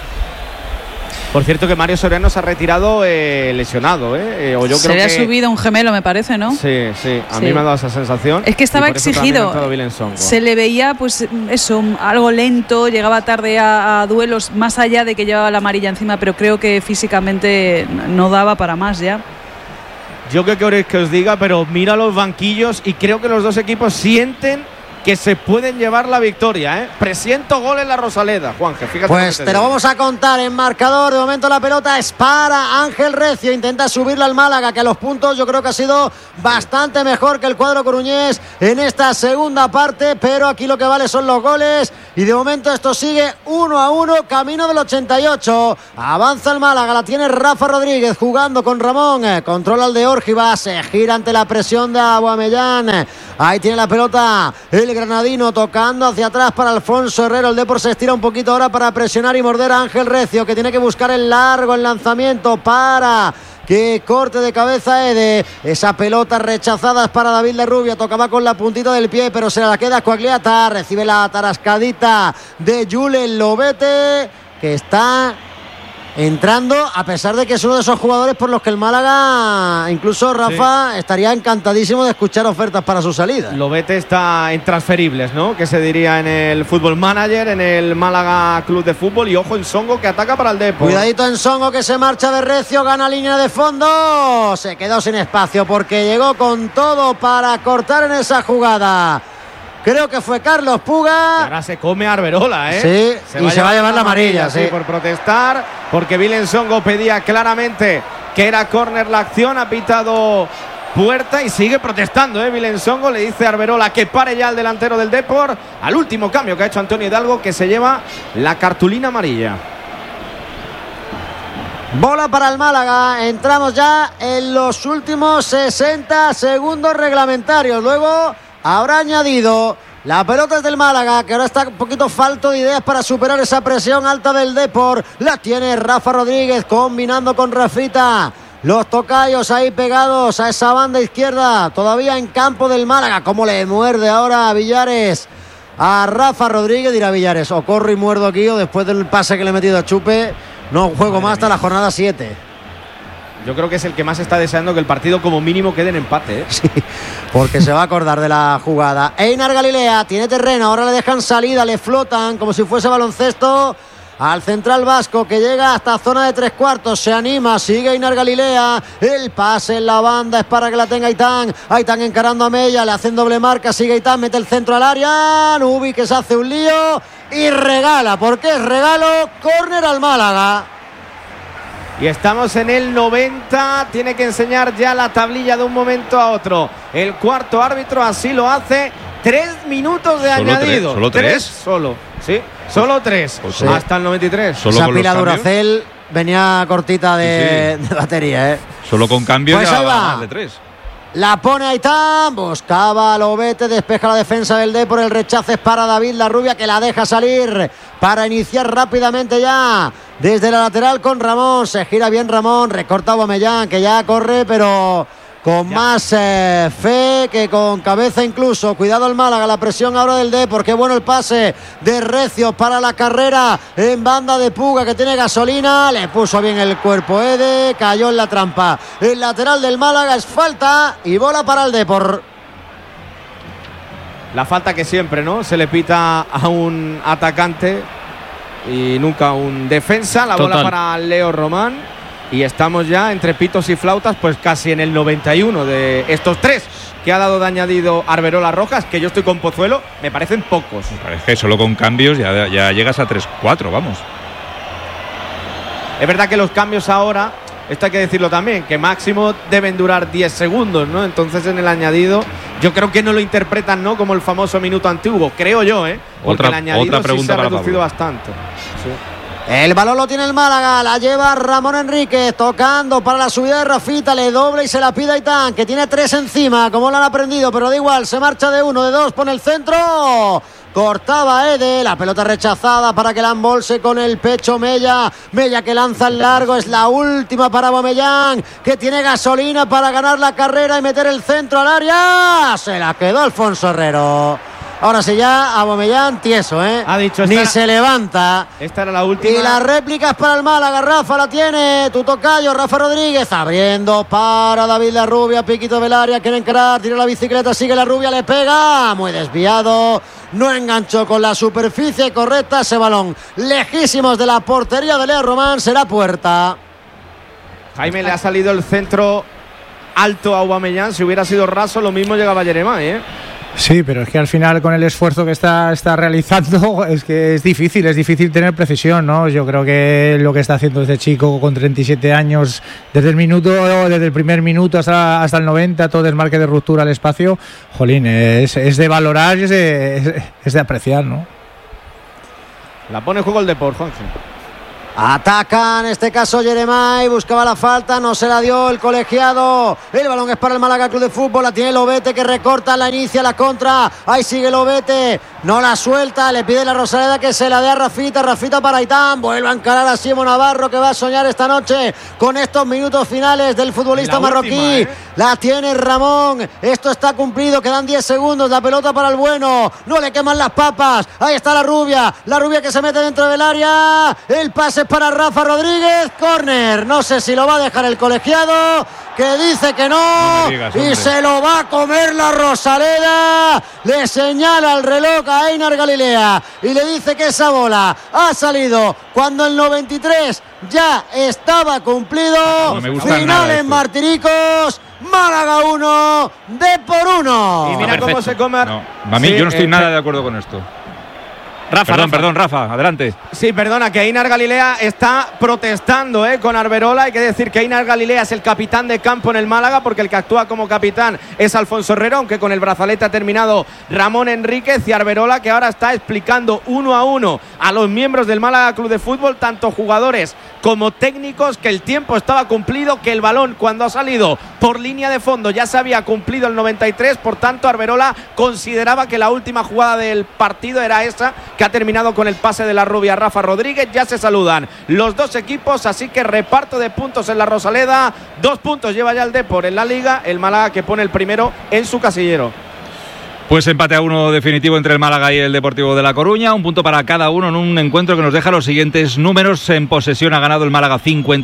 Por cierto que Mario Soriano se ha retirado lesionado, o yo se creo le ha que subido un gemelo, me parece, ¿no? Sí, a mí me ha dado esa sensación. Es que estaba exigido. Se le veía, pues eso, algo lento, llegaba tarde a duelos, más allá de que llevaba la amarilla encima, pero creo que físicamente no daba para más ya. Yo qué queréis que os diga, pero mira los banquillos y creo que los dos equipos sienten que se pueden llevar la victoria, Presiento gol en la Rosaleda, Juanje, fíjate. Pues te lo vamos a contar en marcador. De momento la pelota es para Ángel Recio, intenta subirla al Málaga, que a los puntos yo creo que ha sido bastante mejor que el cuadro coruñés en esta segunda parte, pero aquí lo que vale son los goles y de momento esto sigue 1-1, camino del 88. Avanza el Málaga, la tiene Rafa Rodríguez jugando con Ramón, controla el de Órgiva, se gira ante la presión de Aubameyang. Ahí tiene la pelota el granadino tocando hacia atrás para Alfonso Herrero. El Depor se estira un poquito ahora para presionar y morder a Ángel Recio, que tiene que buscar el largo, el lanzamiento para que corte de cabeza Ede. Esa pelota rechazada es para David Lerrubia, tocaba con la puntita del pie, pero se la queda Coagliata. Recibe la tarascadita de Julen Lobete, que está entrando, a pesar de que es uno de esos jugadores por los que el Málaga, incluso Rafa, estaría encantadísimo de escuchar ofertas para su salida. Lobete está en transferibles, ¿no? Que se diría en el Fútbol Manager, en el Málaga Club de Fútbol. Y ojo en Songo, que ataca para el Depor. Cuidadito en Songo, que se marcha de Recio, gana línea de fondo. Se quedó sin espacio porque llegó con todo para cortar en esa jugada. Creo que fue Carlos Puga. Y ahora se come a Arberola, Sí, se va a llevar la amarilla, sí. Por protestar, porque Willem Songo pedía claramente que era córner la acción, ha pitado puerta y sigue protestando, Willem Songo. Le dice a Arberola que pare ya el delantero del Depor, al último cambio que ha hecho Antonio Hidalgo, que se lleva la cartulina amarilla. Bola para el Málaga. Entramos ya en los últimos 60 segundos reglamentarios. Luego habrá añadido. La pelota es del Málaga, que ahora está un poquito falto de ideas para superar esa presión alta del Depor. La tiene Rafa Rodríguez combinando con Rafita. Los tocayos ahí pegados a esa banda izquierda, todavía en campo del Málaga. Cómo le muerde ahora a Villares a Rafa Rodríguez. Dirá Villares, o corro y muerdo aquí, o después del pase que le he metido a Chupe no juego más hasta la jornada 7. Yo creo que es el que más está deseando que el partido como mínimo quede en empate, Sí, porque se va a acordar de la jugada. Einar Galilea tiene terreno, ahora le dejan salida, le flotan como si fuese baloncesto al central vasco, que llega hasta zona de 3/4, se anima, sigue Einar Galilea, el pase en la banda es para que la tenga Aitán encarando a Mella, le hacen doble marca, sigue Aitán, mete el centro al área, Nubi que se hace un lío y regala, porque es regalo, córner al Málaga. Y estamos en el 90, tiene que enseñar ya la tablilla de un momento a otro el cuarto árbitro, así lo hace. 3 minutos de añadido. ¿Solo 3? Solo 3. Pues hasta el 93. Esa pila Duracell venía cortita de batería, Solo con cambios pues ya va más de 3. La pone Aitán, buscaba a Lobete, despeja la defensa del Depor, el rechazo es para David Larrubia, que la deja salir para iniciar rápidamente ya desde la lateral con Ramón. Se gira bien Ramón, recorta a Aubameyang, que ya corre, pero con más fe que con cabeza incluso. Cuidado el Málaga, la presión ahora del Depor. Qué bueno el pase de Recio para la carrera en banda de Puga, que tiene gasolina. Le puso bien el cuerpo Ede, cayó en la trampa. El lateral del Málaga es falta y bola para el Depor. La falta que siempre, ¿no? Se le pita a un atacante y nunca a un defensa. La bola para Leo Román. Y estamos ya entre pitos y flautas, pues casi en el 91 de estos 3 que ha dado de añadido Arberola Rojas, que yo estoy con Pozuelo, me parecen pocos. Me parece que solo con cambios ya llegas a 3-4, vamos. Es verdad que los cambios ahora, esto hay que decirlo también, que máximo deben durar 10 segundos, ¿no? Entonces en el añadido, yo creo que no lo interpretan, ¿no? Como el famoso minuto antiguo, creo yo, Porque el añadido otra pregunta sí se ha para reducido Pablo. bastante. Sí. El balón lo tiene el Málaga, la lleva Ramón Enríquez, tocando para la subida de Rafita, le dobla y se la pide a Aitán, que tiene 3 encima, como lo han aprendido, pero da igual, se marcha de 1, de 2, pone el centro, cortaba Ede, la pelota rechazada para que la embolse con el pecho Mella que lanza el largo, es la última para Aubameyang, que tiene gasolina para ganar la carrera y meter el centro al área, se la quedó Alfonso Herrero. Ahora sí ya, Aubameyang tieso, Ha dicho ni se levanta. Esta era la última. Y la réplica es para el Málaga. Rafa la tiene. Tu tocayo, Rafa Rodríguez. Abriendo para David Larrubia. Piquito del área. Quiere encarar. Tira la bicicleta. Sigue Larrubia. Le pega. Muy desviado. No enganchó con la superficie correcta ese balón. Lejísimos de la portería de Leo Román. Será puerta. Jaime, le ha salido el centro alto a Aubameyang. Si hubiera sido raso, lo mismo llegaba Jeremai, Sí, pero es que al final con el esfuerzo que está realizando es que es difícil tener precisión, ¿no? Yo creo que lo que está haciendo este chico con 37 años, desde el primer minuto hasta el 90, todo desmarque de ruptura al espacio, jolín, es de valorar y es de apreciar, ¿no? La pone en juego el Depor, Juanjo. Ataca en este caso Jeremai, buscaba la falta, no se la dio el colegiado. El balón es para el Málaga Club de Fútbol, la tiene Lobete que recorta, la inicia, la contra. Ahí sigue Lobete, no la suelta, le pide la Rosaleda que se la dé a Rafita para Aitán. Vuelve a encarar a Simo Navarro, que va a soñar esta noche con estos minutos finales del futbolista marroquí. La tiene Ramón, esto está cumplido, quedan 10 segundos, la pelota para el bueno, no le queman las papas. Ahí está la rubia que se mete dentro del área. El pase para Rafa Rodríguez, córner, no sé si lo va a dejar el colegiado, que dice que no y se lo va a comer la Rosaleda. Le señala el reloj a Einar Galilea y le dice que esa bola ha salido cuando el 93 ya estaba cumplido. Final en Martiricos, Málaga 1, Depor 1. Y mira cómo se come. A mí yo no estoy nada de acuerdo con esto. Perdón, Rafa, adelante. Sí, perdona, que Einar Galilea está protestando con Arberola. Hay que decir que Einar Galilea es el capitán de campo en el Málaga, porque el que actúa como capitán es Alfonso Herrero, aunque con el brazalete ha terminado Ramón Enríquez, y Arberola, que ahora está explicando 1 a 1 a los miembros del Málaga Club de Fútbol, tanto jugadores como técnicos, que el tiempo estaba cumplido, que el balón cuando ha salido por línea de fondo ya se había cumplido el 93, por tanto Arberola consideraba que la última jugada del partido era esa, que ha terminado con el pase de la rubia Rafa Rodríguez. Ya se saludan los dos equipos, así que reparto de puntos en la Rosaleda. 2 puntos lleva ya el Depor en la Liga, el Málaga que pone el primero en su casillero. Pues empate a 1 definitivo entre el Málaga y el Deportivo de La Coruña, 1 punto para cada uno en un encuentro que nos deja los siguientes números. En posesión ha ganado el Málaga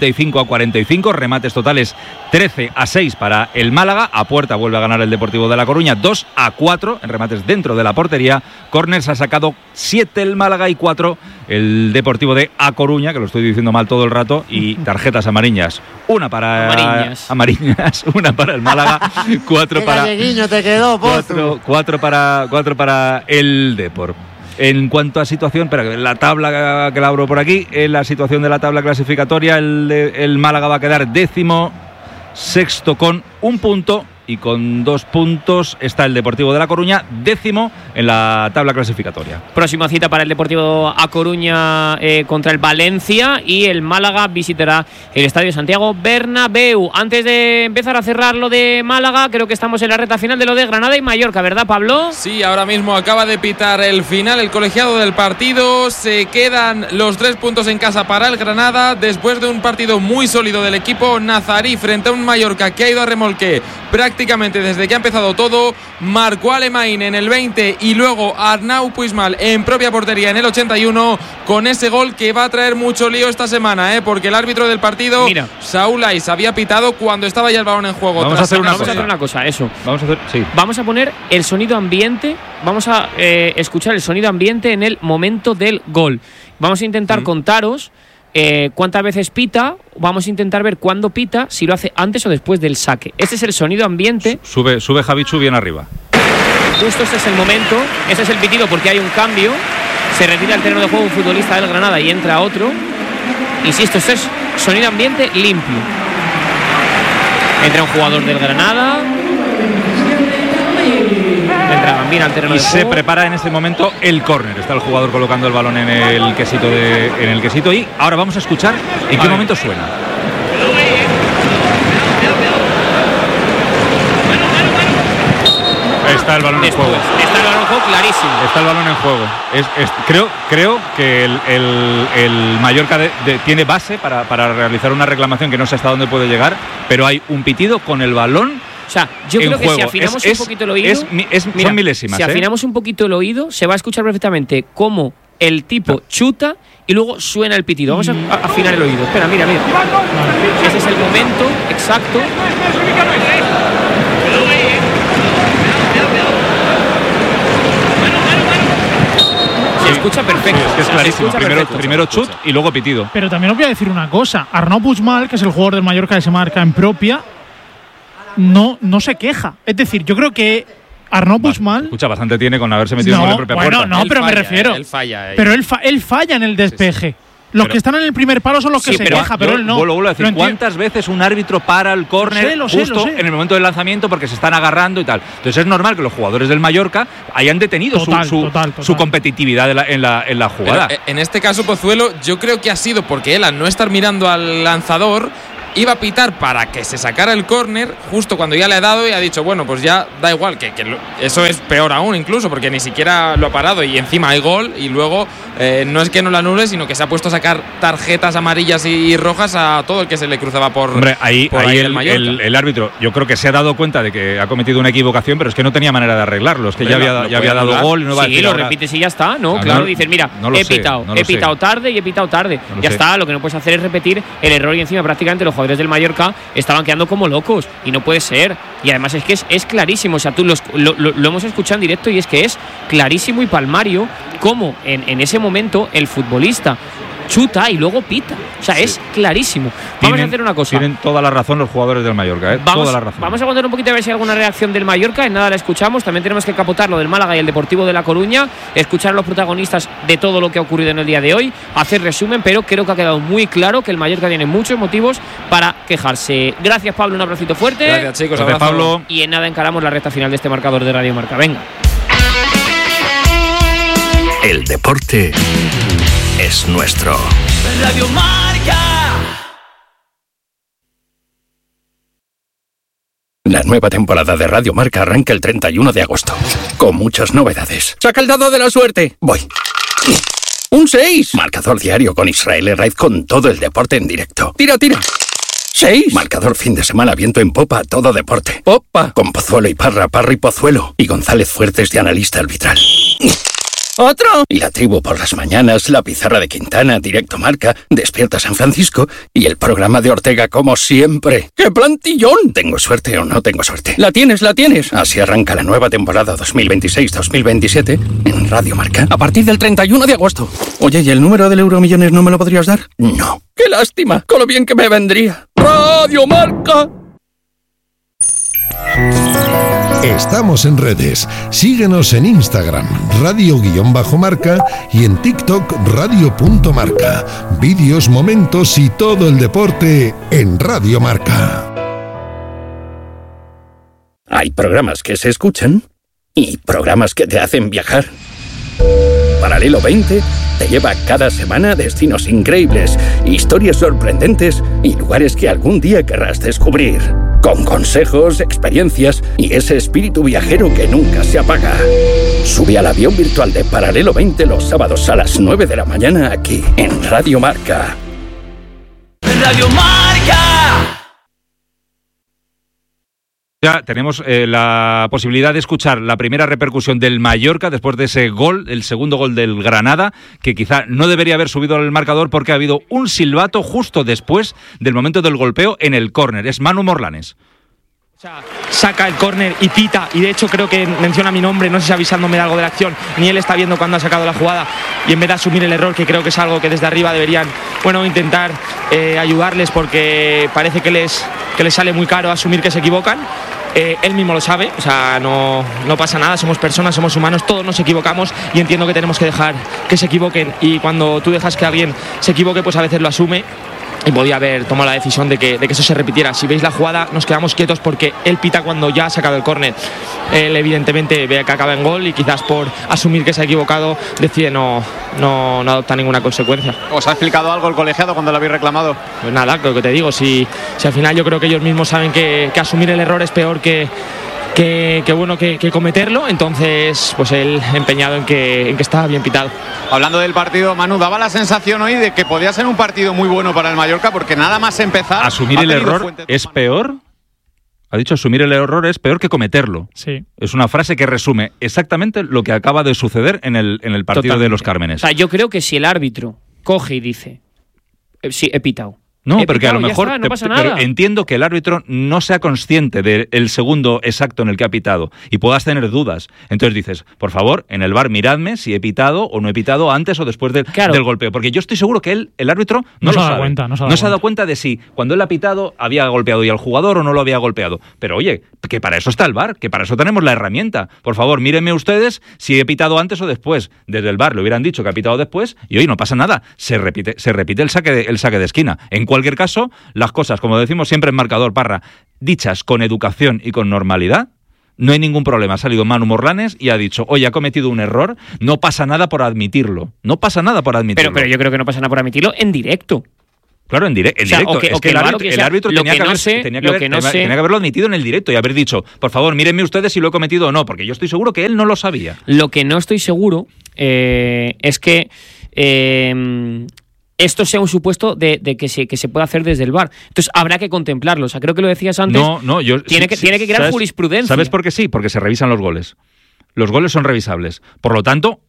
55-45, remates totales 13-6 para el Málaga, a puerta vuelve a ganar el Deportivo de La Coruña 2-4 en remates dentro de la portería, córners ha sacado 7 el Málaga y 4 el Deportivo de A Coruña, que lo estoy diciendo mal todo el rato, y tarjetas amarillas, una para Amariñas, una para el Málaga, 4 para te quedó, 4 para el Depor. En cuanto a situación, espera, la tabla que la abro por aquí, en la situación de la tabla clasificatoria, el Málaga va a quedar 16º con 1 punto, y con 2 puntos está el Deportivo de La Coruña, 10º en la tabla clasificatoria. Próxima cita para el Deportivo A Coruña contra el Valencia, y el Málaga visitará el Estadio Santiago Bernabéu. Antes de empezar a cerrar lo de Málaga, creo que estamos en la recta final de lo de Granada y Mallorca, ¿verdad, Pablo? Sí, ahora mismo acaba de pitar el final el colegiado del partido. Se quedan los 3 puntos en casa para el Granada, después de un partido muy sólido del equipo nazarí frente a un Mallorca que ha ido a remolque prácticamente desde que ha empezado todo. Marcó Alemán en el 20 y luego Arnau Puigmal en propia portería en el 81, con ese gol que va a traer mucho lío esta semana, porque el árbitro del partido, Saúl Ais, había pitado cuando estaba ya el balón en juego. Vamos a hacer una cosa, eso. Vamos a poner el sonido ambiente, vamos a escuchar el sonido ambiente en el momento del gol. Vamos a intentar contaros cuántas veces pita, vamos a intentar ver cuándo pita, si lo hace antes o después del saque. Este es el sonido ambiente. Sube Javichu bien arriba. Justo este es el momento, este es el pitido porque hay un cambio, se retira el terreno de juego un futbolista del Granada y entra otro. Insisto, este es sonido ambiente limpio. Entra un jugador del Granada, entra también al terreno y de se juego. prepara en este momento el córner. Está el jugador colocando el balón en el quesito y ahora vamos a escuchar en qué momento suena. Está el balón en juego. Está el balón en juego clarísimo. Está el balón en juego. Creo que el Mallorca tiene base para realizar una reclamación que no sé hasta dónde puede llegar, pero hay un pitido con el balón. O sea, yo creo que si afinamos un poquito el oído, son milésimas. Si afinamos un poquito el oído, se va a escuchar perfectamente cómo el tipo chuta y luego suena el pitido. Vamos a afinar el oído. Espera, mira. Ese es el momento exacto. Se escucha perfecto. Es que es clarísimo. Primero chut y luego pitido. Pero también os voy a decir una cosa. Arnau Puigmal, que es el jugador del Mallorca que se marca en propia, no se queja. Es decir, yo creo que Arnau Puigmal… Escucha, bastante tiene con haberse metido en la propia puerta. No, pero me refiero… Él falla. Pero él falla en el despeje. Los que están en el primer palo son los que se quejan, pero él no. Vuelvo a decir, ¿cuántas veces un árbitro para el córner justo en el momento del lanzamiento porque se están agarrando y tal? Entonces es normal que los jugadores del Mallorca hayan detenido su competitividad en la jugada. Pero en este caso, Pozuelo, yo creo que ha sido porque él, al no estar mirando al lanzador, iba a pitar para que se sacara el córner justo cuando ya le ha dado y ha dicho, bueno, pues ya da igual, que eso es peor aún incluso, porque ni siquiera lo ha parado y encima hay gol y luego no es que no lo anule, sino que se ha puesto a sacar tarjetas amarillas y rojas a todo el que se le cruzaba por… Hombre, ahí el árbitro yo creo que se ha dado cuenta de que ha cometido una equivocación, pero es que no tenía manera de arreglarlo, es que ya había dado gol. No va sí, lo repites y ya está, ¿no? Claro, dices, mira, he pitado tarde y he pitado tarde. Ya está, lo que no puedes hacer es repetir el error y encima prácticamente los jugadores del Mallorca estaban quedando como locos y no puede ser. Y además es que es clarísimo, o sea, tú lo hemos escuchado en directo y es que es clarísimo y palmario cómo en ese momento el futbolista chuta y luego pita. O sea, es clarísimo. Vamos a hacer una cosa. Tienen toda la razón los jugadores del Mallorca, toda la razón. Vamos a contar un poquito a ver si hay alguna reacción del Mallorca. En nada la escuchamos. También tenemos que capotar lo del Málaga y el Deportivo de La Coruña. Escuchar a los protagonistas de todo lo que ha ocurrido en el día de hoy. Hacer resumen, pero creo que ha quedado muy claro que el Mallorca tiene muchos motivos para quejarse. Gracias, Pablo. Un abracito fuerte. Gracias, chicos. Gracias, Pablo. Y en nada encaramos la recta final de este marcador de Radio Marca. Venga. El deporte es nuestro. Radio Marca. La nueva temporada de Radio Marca arranca el 31 de agosto, con muchas novedades. ¡Saca el dado de la suerte! Voy. ¡Un 6! Marcador diario con Israel Herraiz con todo el deporte en directo. ¡Tira! 6. Marcador fin de semana, viento en popa, todo deporte. Popa. Con Pozuelo y Parra y Pozuelo. Y González Fuertes de analista arbitral. ¡Otro! Y la tribu por las mañanas, la pizarra de Quintana, Directo Marca, Despierta San Francisco y el programa de Ortega como siempre. ¡Qué plantillón! ¿Tengo suerte o no tengo suerte? ¡La tienes! Así arranca la nueva temporada 2026-2027 en Radio Marca a partir del 31 de agosto. Oye, ¿y el número del Euromillones no me lo podrías dar? No. ¡Qué lástima! Con lo bien que me vendría. Radio Marca. Estamos en redes. Síguenos en Instagram, radio_marca y en TikTok, radio.marca. Vídeos, momentos y todo el deporte en Radio Marca. Hay programas que se escuchan y programas que te hacen viajar. Paralelo 20 te lleva cada semana a destinos increíbles, historias sorprendentes y lugares que algún día querrás descubrir. Con consejos, experiencias y ese espíritu viajero que nunca se apaga. Sube al avión virtual de Paralelo 20 los sábados a las 9 de la mañana aquí en Radio Marca. Radio Marca. Ya tenemos la posibilidad de escuchar la primera repercusión del Mallorca después de ese gol, el segundo gol del Granada, que quizá no debería haber subido al marcador porque ha habido un silbato justo después del momento del golpeo en el córner. Es Manu Morlanes. Saca el córner y pita, y de hecho creo que menciona mi nombre, no sé si avisándome de algo de la acción, ni él está viendo cuando ha sacado la jugada, y en vez de asumir el error, que creo que es algo que desde arriba deberían, intentar ayudarles, porque parece que les sale muy caro asumir que se equivocan. Él mismo lo sabe, o sea, no pasa nada, somos personas, somos humanos, todos nos equivocamos y entiendo que tenemos que dejar que se equivoquen, y cuando tú dejas que alguien se equivoque, pues a veces lo asume y podía haber tomado la decisión de que eso se repitiera. Si veis la jugada, nos quedamos quietos porque él pita cuando ya ha sacado el córner. Él evidentemente ve que acaba en gol y quizás por asumir que se ha equivocado decide no adoptar ninguna consecuencia. ¿Os ha explicado algo el colegiado cuando lo habéis reclamado? Pues nada, lo que te digo, si al final yo creo que ellos mismos saben que asumir el error es peor que cometerlo, entonces pues él empeñado en que estaba bien pitado. Hablando del partido, Manu, daba la sensación hoy de que podía ser un partido muy bueno para el Mallorca, porque nada más empezar... ¿Asumir el error es peor? Ha dicho asumir el error es peor que cometerlo. Sí. Es una frase que resume exactamente lo que acaba de suceder en el partido Totalmente. De los Cármenes. O sea, yo creo que si el árbitro coge y dice, sí, he pitado. No, porque a lo mejor está, no pasa nada. Pero entiendo que el árbitro no sea consciente del segundo exacto en el que ha pitado y puedas tener dudas. Entonces dices, por favor, en el VAR miradme si he pitado o no he pitado antes o después del golpeo. Porque yo estoy seguro que el árbitro no lo sabe. No se ha dado cuenta de si cuando él ha pitado había golpeado ya al jugador o no lo había golpeado. Pero oye, que para eso está el VAR, que para eso tenemos la herramienta. Por favor, mírenme ustedes si he pitado antes o después. Desde el VAR le hubieran dicho que ha pitado después y hoy no pasa nada. Se repite el saque de esquina. En cualquier caso, las cosas, como decimos siempre en Marcador, Parra, dichas con educación y con normalidad, no hay ningún problema. Ha salido Manu Morlanes y ha dicho, oye, ha cometido un error, no pasa nada por admitirlo. No pasa nada por admitirlo. Pero yo creo que no pasa nada por admitirlo en directo. Claro, en directo. Es que el árbitro tenía que haberlo admitido en el directo y haber dicho, por favor, mírenme ustedes si lo he cometido o no, porque yo estoy seguro que él no lo sabía. Lo que no estoy seguro es que... esto sea un supuesto de que se pueda hacer desde el VAR. Entonces habrá que contemplarlo. O sea, creo que lo decías antes. Tiene que crear jurisprudencia. ¿Sabes por qué sí? Porque se revisan los goles. Los goles son revisables. Por lo tanto,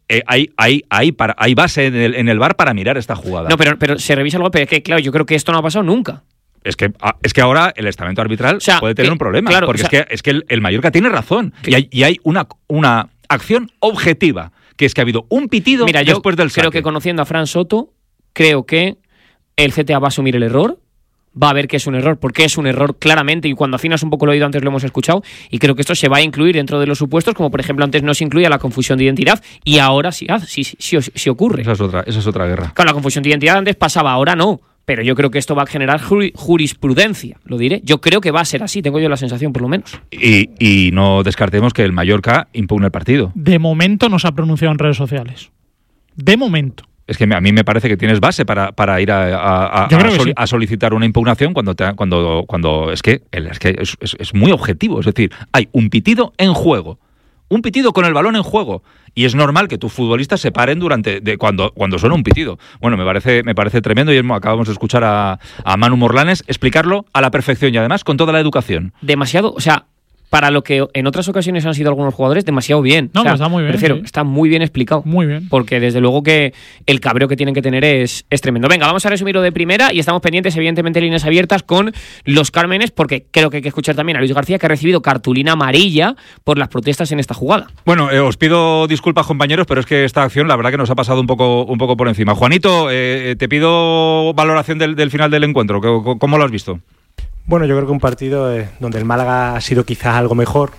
hay base en el VAR para mirar esta jugada. No, pero se revisa el gol. Pero es que, claro, yo creo que esto no ha pasado nunca. Es que ahora el estamento arbitral puede tener un problema. Claro, porque es que el Mallorca tiene razón. Y hay una acción objetiva, que es que ha habido un pitido después del saque. Creo que conociendo a Fran Soto, creo que el CTA va a asumir el error, va a ver que es un error, porque es un error claramente, y cuando afinas un poco el oído antes lo hemos escuchado, y creo que esto se va a incluir dentro de los supuestos, como por ejemplo antes no se incluía la confusión de identidad, y ahora sí ocurre. Esa es otra guerra. Claro, la confusión de identidad antes pasaba, ahora no, pero yo creo que esto va a generar jurisprudencia, lo diré. Yo creo que va a ser así, tengo yo la sensación por lo menos. Y no descartemos que el Mallorca impugne el partido. De momento no se ha pronunciado en redes sociales. De momento. Es que a mí me parece que tienes base para ir a solicitar una impugnación cuando es que es muy objetivo. Es decir, hay un pitido en juego. Un pitido con el balón en juego. Y es normal que tus futbolistas se paren cuando suena un pitido. Bueno, me parece tremendo y acabamos de escuchar a Manu Morlanes explicarlo a la perfección y además con toda la educación. Demasiado, o sea, para lo que en otras ocasiones han sido algunos jugadores, demasiado bien. No, está muy bien. Está muy bien explicado. Muy bien. Porque desde luego que el cabreo que tienen que tener es tremendo. Venga, vamos a resumirlo de primera y estamos pendientes, evidentemente, líneas abiertas con los Cármenes, porque creo que hay que escuchar también a Luis García, que ha recibido cartulina amarilla por las protestas en esta jugada. Bueno, os pido disculpas, compañeros, pero es que esta acción, la verdad que nos ha pasado un poco por encima. Juanito, te pido valoración del final del encuentro. ¿Cómo lo has visto? Bueno, yo creo que un partido donde el Málaga ha sido quizás algo mejor,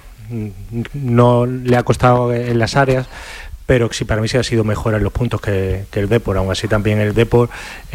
no le ha costado en las áreas, pero sí, para mí sí ha sido mejor en los puntos que el Depor. Aún así también el Depor,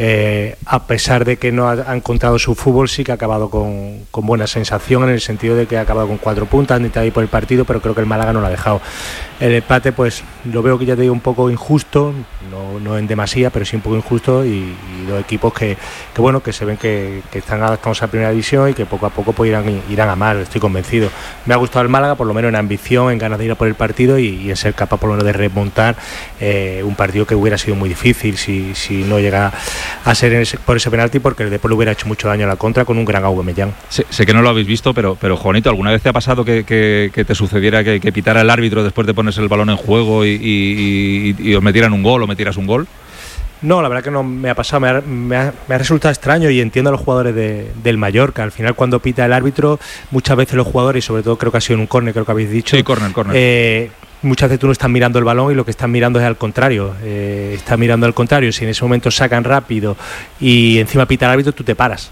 a pesar de que no ha encontrado su fútbol, sí que ha acabado con buena sensación, en el sentido de que ha acabado con 4 puntos, ni ahí por el partido, pero creo que el Málaga no lo ha dejado. El empate, pues lo veo, que ya te digo, un poco injusto, no en demasía, pero sí un poco injusto, y dos equipos que bueno, que se ven que están adaptados a primera división y que poco a poco pues irán a más, estoy convencido. Me ha gustado el Málaga, por lo menos en ambición, en ganas de ir a por el partido y en ser capaz por lo menos de remontar un partido que hubiera sido muy difícil si no llega a ser por ese penalti, porque el Depor le hubiera hecho mucho daño a la contra con un gran Aubameyang. Sé que no lo habéis visto, pero Juanito, ¿alguna vez te ha pasado que te sucediera que pitara el árbitro después de ponerse el balón en juego y os metieran un gol o metieras un gol? No, la verdad que no me ha pasado, me ha resultado extraño, y entiendo a los jugadores del Mallorca. Al final, cuando pita el árbitro, muchas veces los jugadores, y sobre todo creo que ha sido en un córner, creo que habéis dicho. Sí, córner. Muchas veces tú no estás mirando el balón y lo que estás mirando es al contrario. Estás mirando al contrario. Si en ese momento sacan rápido y encima pita el árbitro, tú te paras.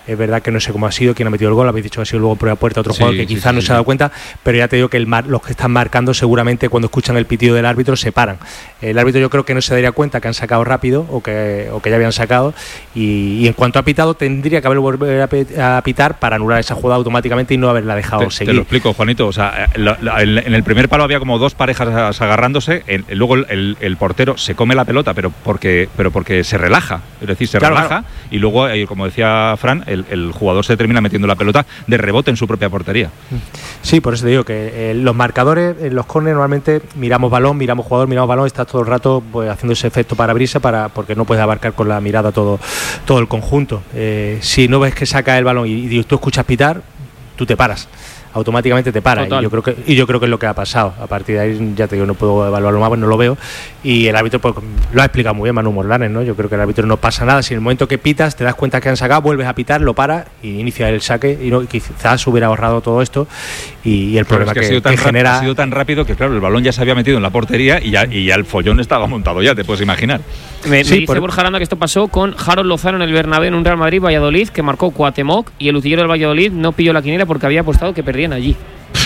Es verdad que no sé cómo ha sido, quién ha metido el gol, habéis dicho que ha sido luego por la puerta otro jugador que quizás no se ha dado cuenta, pero ya te digo que los que están marcando seguramente cuando escuchan el pitido del árbitro se paran. El árbitro yo creo que no se daría cuenta que han sacado rápido o que ya habían sacado, y en cuanto ha pitado tendría que haber volver a pitar para anular esa jugada automáticamente y no haberla dejado seguir. Te lo explico, Juanito. O sea, en el primer palo había como dos parejas agarrándose, luego el portero se come la pelota, pero porque se relaja, es decir, se relaja. Y luego, como decía Fran, el jugador se termina metiendo la pelota de rebote en su propia portería. Sí, por eso te digo que los marcadores, en los córneres normalmente miramos balón, miramos jugador, miramos balón, estás todo el rato pues, haciendo ese efecto parabrisa porque no puedes abarcar con la mirada todo el conjunto. Si no ves que saca el balón y tú escuchas pitar, tú te paras. Automáticamente te para, y yo creo que es lo que ha pasado. A partir de ahí, ya te digo, no puedo evaluarlo más, pues no lo veo, y el árbitro pues lo ha explicado muy bien, Manu Morlanes, ¿no? Yo creo que el árbitro no pasa nada, si en el momento que pitas te das cuenta que han sacado, vuelves a pitar, lo para y inicia el saque, y quizás hubiera ahorrado todo esto, y el problema que genera... Ha sido tan rápido que claro, el balón ya se había metido en la portería y ya el follón estaba montado ya, te puedes imaginar. Me dice Borja Aranda que esto pasó con Harold Lozano en el Bernabéu en un Real Madrid-Valladolid, que marcó Cuauhtémoc, y el utillero del Valladolid no pilló la quiniela porque había apostado que perdían allí.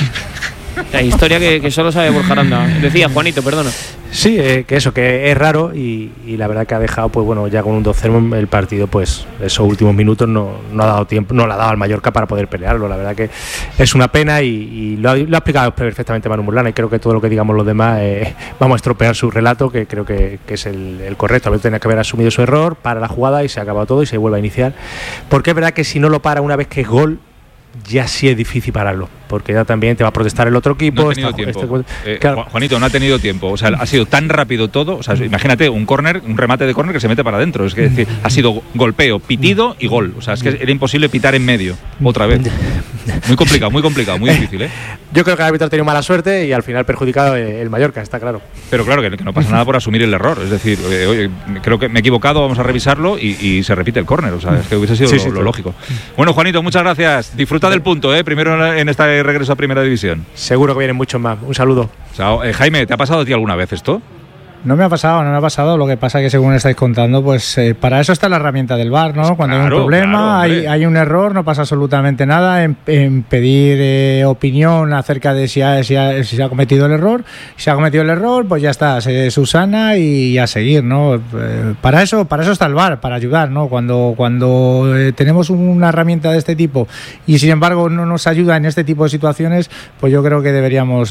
La historia que solo sabe Borja Aranda. Decía Juanito, perdona. Sí, que es raro, y la verdad que ha dejado, pues bueno, ya con un 2-0 el partido, pues esos últimos minutos no ha dado tiempo, no le ha dado al Mallorca para poder pelearlo. La verdad que es una pena, y lo ha explicado perfectamente Manu Morlana, y creo que todo lo que digamos los demás vamos a estropear su relato, que creo que es el correcto. A veces tenía que haber asumido su error, para la jugada y se ha acabado todo y se vuelve a iniciar, porque es verdad que si no lo para una vez que es gol, ya sí es difícil pararlo, porque ya también te va a protestar el otro equipo. No ha tenido tiempo. Claro. Juanito, no ha tenido tiempo. O sea, ha sido tan rápido todo. O sea, imagínate un remate de córner que se mete para adentro. Es que decir, ha sido golpeo, pitido y gol. O sea, es que era imposible pitar en medio otra vez. Muy complicado, muy difícil, ¿eh? Yo creo que el árbitro ha tenido mala suerte y al final perjudicado el Mallorca, está claro. Pero claro, que no pasa nada por asumir el error. Es decir, oye, creo que me he equivocado, vamos a revisarlo y se repite el córner. O sea, es que hubiese sido lo lógico. Bueno, Juanito, muchas gracias. Disfruta del punto, primero en este regreso a Primera División. Seguro que vienen muchos más. Un saludo. Chao. Jaime, ¿te ha pasado a ti alguna vez esto? No me ha pasado. Lo que pasa es que según estáis contando, pues para eso está la herramienta del VAR, ¿no? Cuando hay un problema, hay un error, no pasa absolutamente nada en pedir opinión acerca de si se ha cometido el error. Si se ha cometido el error, pues ya está, se subsana y a seguir, ¿no? Para eso está el VAR, para ayudar, ¿no? Cuando tenemos una herramienta de este tipo y sin embargo no nos ayuda en este tipo de situaciones, pues yo creo que deberíamos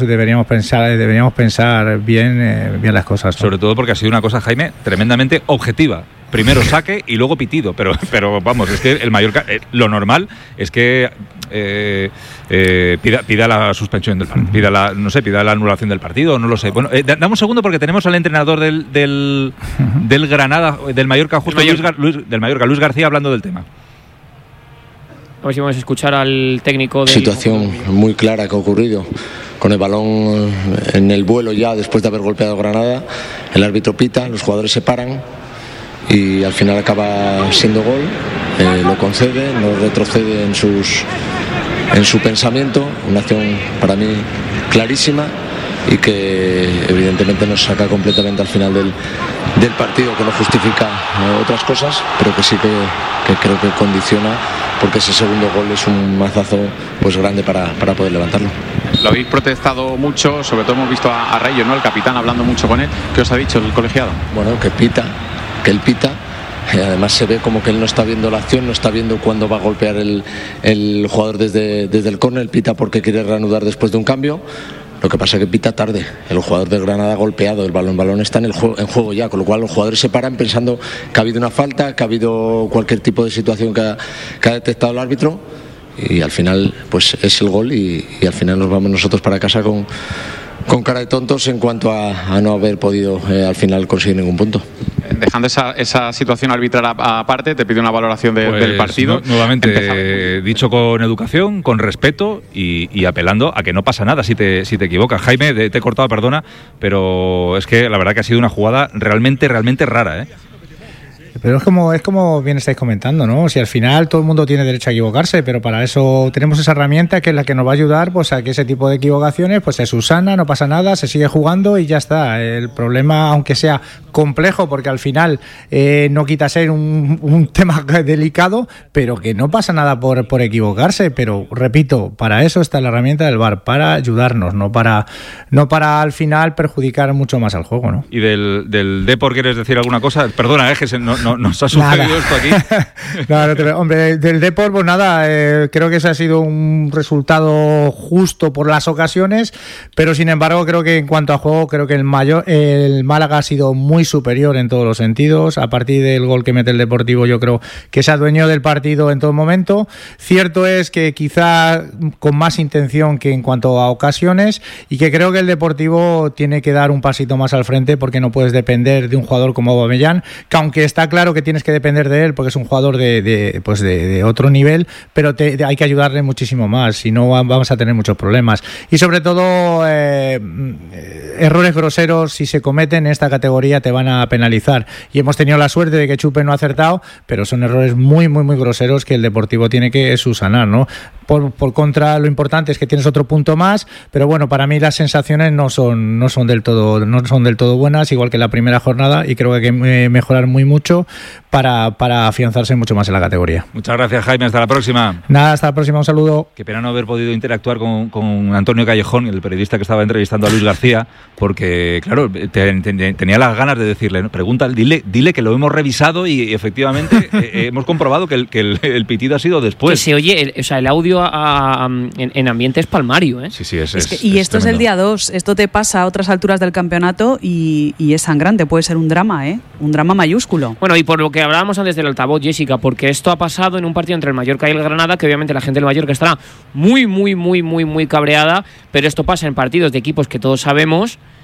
pensar bien las cosas. Sobre todo porque ha sido una cosa, Jaime, tremendamente objetiva. Primero saque y luego pitido, pero vamos, es que el Mallorca, lo normal es que pida la suspensión del partido, pida la anulación del partido, no lo sé. Bueno, dame un segundo porque tenemos al entrenador del Granada, del Mallorca, justo Luis García, hablando del tema. A ver si vamos a escuchar al técnico de... Situación muy clara que ha ocurrido. Con el balón en el vuelo ya después de haber golpeado Granada, el árbitro pita, los jugadores se paran y al final acaba siendo gol, lo concede, no retrocede en su pensamiento, una acción para mí clarísima y que evidentemente nos saca completamente al final del partido, que no justifica otras cosas, pero que sí que creo que condiciona, porque ese segundo gol es un mazazo pues grande para poder levantarlo. Lo habéis protestado mucho, sobre todo hemos visto a Rayo, ¿no? El capitán hablando mucho con él. ¿Qué os ha dicho el colegiado? Bueno, que él pita. Además se ve como que él no está viendo la acción, no está viendo cuándo va a golpear el jugador desde el córner. Él pita porque quiere reanudar después de un cambio. Lo que pasa es que pita tarde. El jugador de Granada ha golpeado, el balón está en juego ya, con lo cual los jugadores se paran pensando que ha habido una falta, que ha habido cualquier tipo de situación que ha detectado el árbitro, y al final pues es el gol y al final nos vamos nosotros para casa con cara de tontos en cuanto a no haber podido al final conseguir ningún punto. Dejando esa situación arbitral aparte, te pido una valoración del partido. Nuevamente, dicho con educación, con respeto y apelando a que no pasa nada si te equivocas. Jaime, te he cortado, perdona, pero es que la verdad que ha sido una jugada realmente rara, ¿eh? Pero es como bien estáis comentando, ¿no? Si al final todo el mundo tiene derecho a equivocarse, pero para eso tenemos esa herramienta que es la que nos va a ayudar pues a que ese tipo de equivocaciones pues se subsana, no pasa nada, se sigue jugando y ya está. El problema, aunque sea complejo, porque al final no quita ser un tema delicado, pero que no pasa nada por equivocarse. Pero repito, para eso está la herramienta del VAR, para ayudarnos, no para al final perjudicar mucho más al juego, ¿no? ¿Y del Depor quieres decir alguna cosa? Perdona, que nos ha sucedido esto aquí. Hombre, del Depor, pues nada, creo que ese ha sido un resultado justo por las ocasiones, pero sin embargo creo que en cuanto a juego, creo que el Málaga ha sido muy superior en todos los sentidos. A partir del gol que mete el Deportivo, yo creo que se adueñó del partido en todo momento. Cierto es que quizá con más intención que en cuanto a ocasiones, y que creo que el Deportivo tiene que dar un pasito más al frente, porque no puedes depender de un jugador como Aubameyang, que aunque está claro que tienes que depender de él porque es un jugador de otro nivel, pero hay que ayudarle muchísimo más, si no vamos a tener muchos problemas. Y sobre todo errores groseros, si se cometen en esta categoría, te van a penalizar, y hemos tenido la suerte de que Chupe no ha acertado, pero son errores muy muy muy groseros que el Deportivo tiene que subsanar, ¿no? Por contra, lo importante es que tienes otro punto más, pero bueno, para mí las sensaciones no son del todo buenas, igual que la primera jornada, y creo que hay que mejorar muy mucho para afianzarse mucho más en la categoría. Muchas gracias, Jaime, hasta la próxima. Nada, hasta la próxima, un saludo. Qué pena no haber podido interactuar con Antonio Callejón, el periodista que estaba entrevistando a Luis García, porque claro, tenía las ganas de decirle, ¿no? Dile que lo hemos revisado y efectivamente hemos comprobado que el pitido ha sido después. Que se oye, el audio en ambiente espalmario, ¿eh? Sí, esto es el día 2, esto te pasa a otras alturas del campeonato y es sangrante, puede ser un drama, ¿eh? Un drama mayúsculo. Bueno, y por lo que hablábamos antes del altavoz, Jessica, porque esto ha pasado en un partido entre el Mallorca y el Granada, que obviamente la gente del Mallorca estará muy, muy, muy, muy, muy cabreada, pero esto pasa en partidos de equipos que todos sabemos